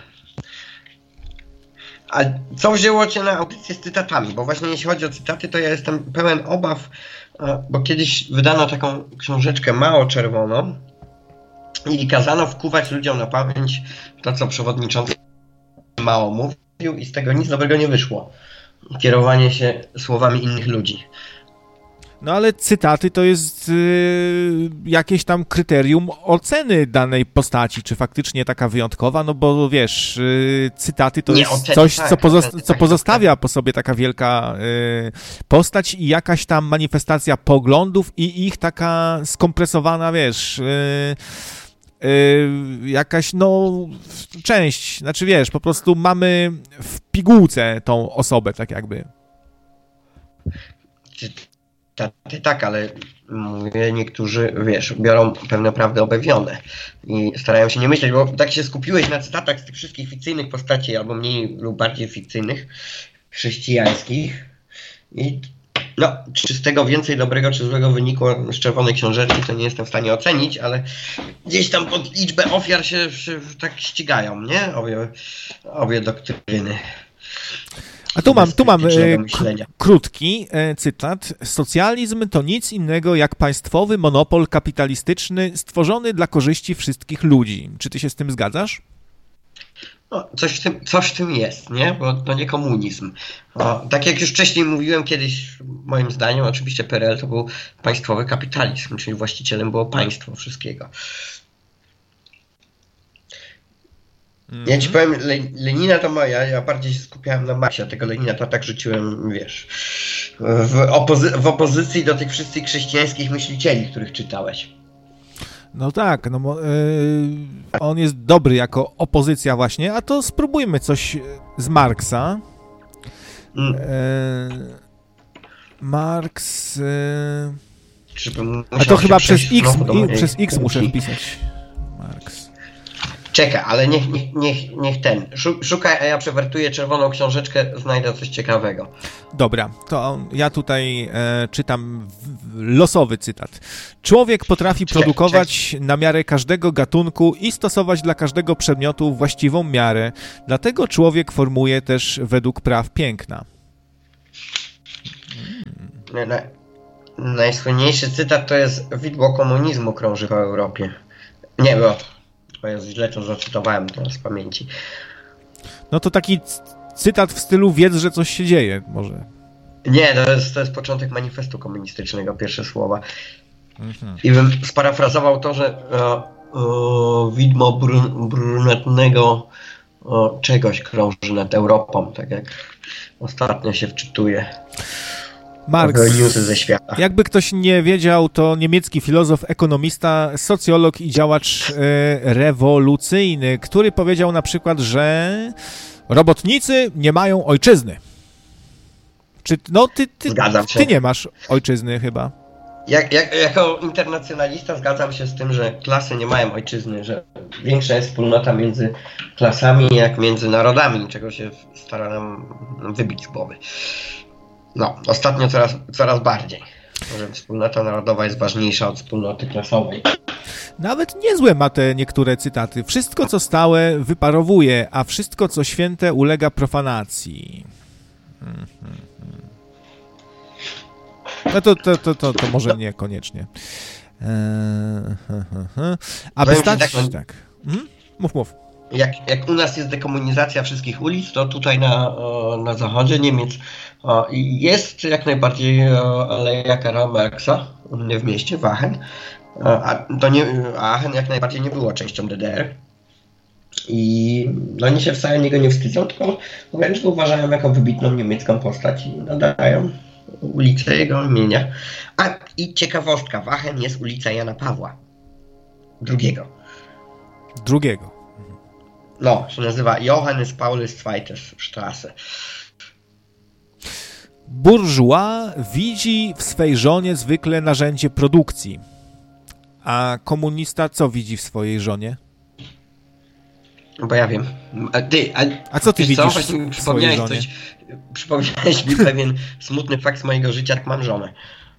A co wzięło cię na audycję z cytatami? Bo właśnie jeśli chodzi o cytaty, to ja jestem pełen obaw, bo kiedyś wydano taką książeczkę Mao czerwoną i kazano wkuwać ludziom na pamięć to, co przewodniczący Mao mówi. I z tego nic dobrego nie wyszło. Kierowanie się słowami innych ludzi. No ale cytaty to jest yy, jakieś tam kryterium oceny danej postaci, czy faktycznie taka wyjątkowa, no bo wiesz, yy, cytaty to nie, jest oceny, coś, tak, co, pozosta- oceny, co pozostawia tak. po sobie taka wielka yy, postać i jakaś tam manifestacja poglądów i ich taka skompresowana, wiesz... Yy, Yy, jakaś, no, część, znaczy wiesz, po prostu mamy w pigułce tą osobę, tak jakby. Tak, tak, ale mówię, niektórzy, wiesz, biorą pewne prawdy objawione i starają się nie myśleć, bo tak się skupiłeś na cytatach z tych wszystkich fikcyjnych postaci, albo mniej lub bardziej fikcyjnych, chrześcijańskich i no, czy z tego więcej dobrego czy złego wynikło z Czerwonej Książeczki, to nie jestem w stanie ocenić, ale gdzieś tam pod liczbę ofiar się, się tak ścigają, nie? Obie, obie doktryny. A tu mam, tu mam e, krótki e, cytat. Socjalizm to nic innego jak państwowy monopol kapitalistyczny stworzony dla korzyści wszystkich ludzi. Czy ty się z tym zgadzasz? No, coś w tym, coś w tym jest, nie? Bo to nie komunizm. O, tak jak już wcześniej mówiłem kiedyś, moim zdaniem, oczywiście P R L to był państwowy kapitalizm, czyli właścicielem było państwo wszystkiego. Mm-hmm. Ja ci powiem, Le- Lenina to moja, ja bardziej się skupiałem na Marksie, a tego Lenina to tak rzuciłem, wiesz, w, opozy- w opozycji do tych wszystkich chrześcijańskich myślicieli, których czytałeś. No tak, no bo, yy, on jest dobry jako opozycja właśnie, a to spróbujmy coś z Marksa. Mm. Yy, Marks... Yy... A to chyba przez X, i, przez X muszę wpisać. Marks. Czekaj, ale niech, niech, niech, niech ten. Szukaj, a ja przewertuję czerwoną książeczkę, znajdę coś ciekawego. Dobra, to ja tutaj e, czytam w, losowy cytat. Człowiek potrafi czekaj, produkować czekaj. na miarę każdego gatunku i stosować dla każdego przedmiotu właściwą miarę. Dlatego człowiek formuje też według praw piękna. Hmm. Na, najsłynniejszy cytat to jest: widmo komunizmu krąży po Europie. Nie, bo to jest źle, to zacytowałem teraz z pamięci. No to taki cytat w stylu wiedz, że coś się dzieje, może. Nie, to jest, to jest początek manifestu komunistycznego, pierwsze słowa. Mhm. I bym sparafrazował to, że e, e, widmo brun, brunetnego e, czegoś krąży nad Europą, tak jak ostatnio się wczytuje. Marks, newsy ze świata. Jakby ktoś nie wiedział, to niemiecki filozof, ekonomista, socjolog i działacz e, rewolucyjny, który powiedział na przykład, że robotnicy nie mają ojczyzny. Czy no ty, ty, Zgadzam się. Ty nie masz ojczyzny chyba. Jak, jak, jako internacjonalista zgadzam się z tym, że klasy nie mają ojczyzny, że większa jest wspólnota między klasami jak między narodami, czego się stara nam wybić z głowy. No, ostatnio coraz, coraz bardziej. Że wspólnota narodowa jest ważniejsza od wspólnoty klasowej. Nawet niezłe ma te niektóre cytaty. Wszystko, co stałe, wyparowuje, a wszystko, co święte, ulega profanacji. No to, to, to, to, to może niekoniecznie. A wystarczy... Tak, tak. Mhm. Mów, mów. Jak, jak u nas jest dekomunizacja wszystkich ulic, to tutaj na, na zachodzie Niemiec jest jak najbardziej Aleja Karla Marksa, u mnie w mieście, w Aachen. A to nie, Aachen jak najbardziej nie było częścią D D R. I no, oni się wcale niego nie wstydzą, tylko wręcz go uważają jako wybitną niemiecką postać i nadają ulicę jego imienia. A i ciekawostka, w Aachen jest ulica Jana Pawła drugiego. Drugiego. No, się nazywa Johannes Paulus Zweites Straße. Burżua widzi w swej żonie zwykle narzędzie produkcji. A komunista co widzi w swojej żonie? Bo ja wiem. A ty, a, a co ty widzisz co? w swojej żonie? Coś, przypomniałeś mi pewien smutny fakt z mojego życia, jak mam żonę.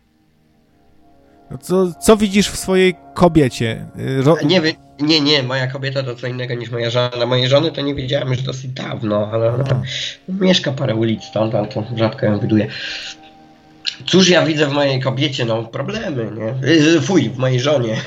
No co, co widzisz w swojej kobiecie? Ro... Nie wiem, nie, nie, moja kobieta to co innego niż moja żona. Mojej żony to nie wiedziałem już dosyć dawno, ale ona tam mieszka parę ulic stąd, ale to rzadko ją widuję. Cóż ja widzę w mojej kobiecie? No problemy, nie? Fuj, w mojej żonie.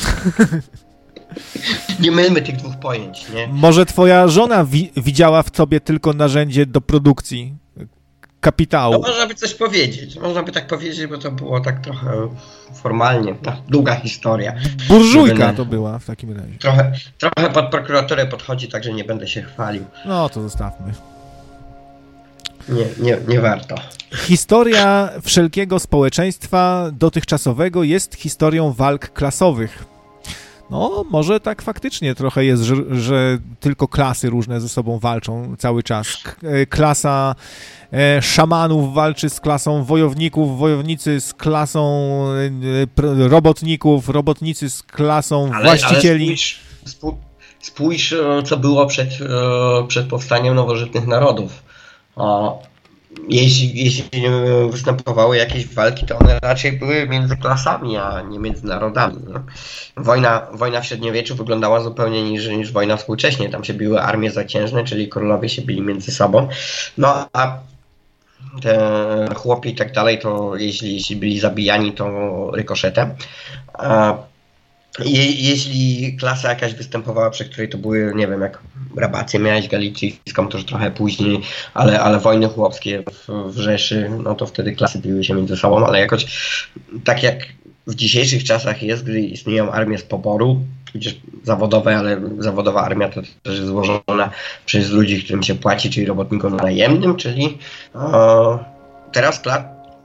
Nie mylmy tych dwóch pojęć, nie? Może twoja żona wi- widziała w tobie tylko narzędzie do produkcji kapitału. No można by coś powiedzieć, można by tak powiedzieć, bo to było tak trochę formalnie, no, długa historia. Burżujka to była w takim razie. Trochę, trochę pod prokuraturę podchodzi, także nie będę się chwalił. No to zostawmy. Nie, nie, nie warto. Historia wszelkiego społeczeństwa dotychczasowego jest historią walk klasowych. No, może tak faktycznie trochę jest, że, że tylko klasy różne ze sobą walczą cały czas. K- klasa e, szamanów walczy z klasą wojowników, wojownicy z klasą e, pr- robotników, robotnicy z klasą ale, właścicieli. Ale spójrz, spójrz, spójrz, co było przed, przed powstaniem nowożytnych narodów. O, jeśli, jeśli występowały jakieś walki, to one raczej były między klasami, a nie między narodami. Nie? Wojna, wojna w średniowieczu wyglądała zupełnie niż, niż wojna współcześnie. Tam się biły armie zaciężne, czyli królowie się bili między sobą. No a te chłopi i tak dalej, to jeśli, jeśli byli zabijani, to rykoszetem. A Je, jeśli klasa jakaś występowała, przy której to były, nie wiem, jak Rabację miałeś galicyjską, to już trochę później, ale, ale wojny chłopskie w, w Rzeszy, no to wtedy klasy biły się między sobą, ale jakoś tak jak w dzisiejszych czasach jest, gdy istnieją armie z poboru, tudzież zawodowe, ale zawodowa armia to też jest złożona przez ludzi, którym się płaci, czyli robotnikom najemnym, czyli o, teraz kla-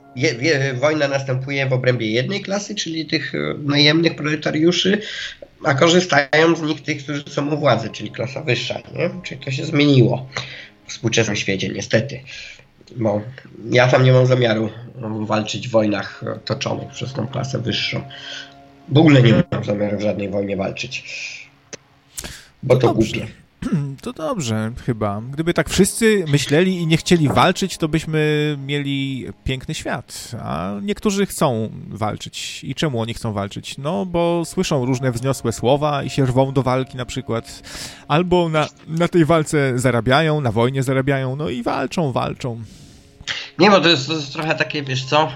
je, je, wojna następuje w obrębie jednej klasy, czyli tych najemnych proletariuszy, a korzystają z nich tych, którzy są u władzy, czyli klasa wyższa, nie? Czyli to się zmieniło w współczesnym świecie, niestety. Bo ja tam nie mam zamiaru walczyć w wojnach toczonych przez tą klasę wyższą. W ogóle nie mam zamiaru w żadnej wojnie walczyć. Bo to, to głupie. To dobrze chyba. Gdyby tak wszyscy myśleli i nie chcieli walczyć, to byśmy mieli piękny świat. A niektórzy chcą walczyć. I czemu oni chcą walczyć? No, bo słyszą różne wzniosłe słowa i się rwą do walki na przykład. Albo na, na tej walce zarabiają, na wojnie zarabiają, no i walczą, walczą. Nie, bo to jest, to jest trochę takie, wiesz co,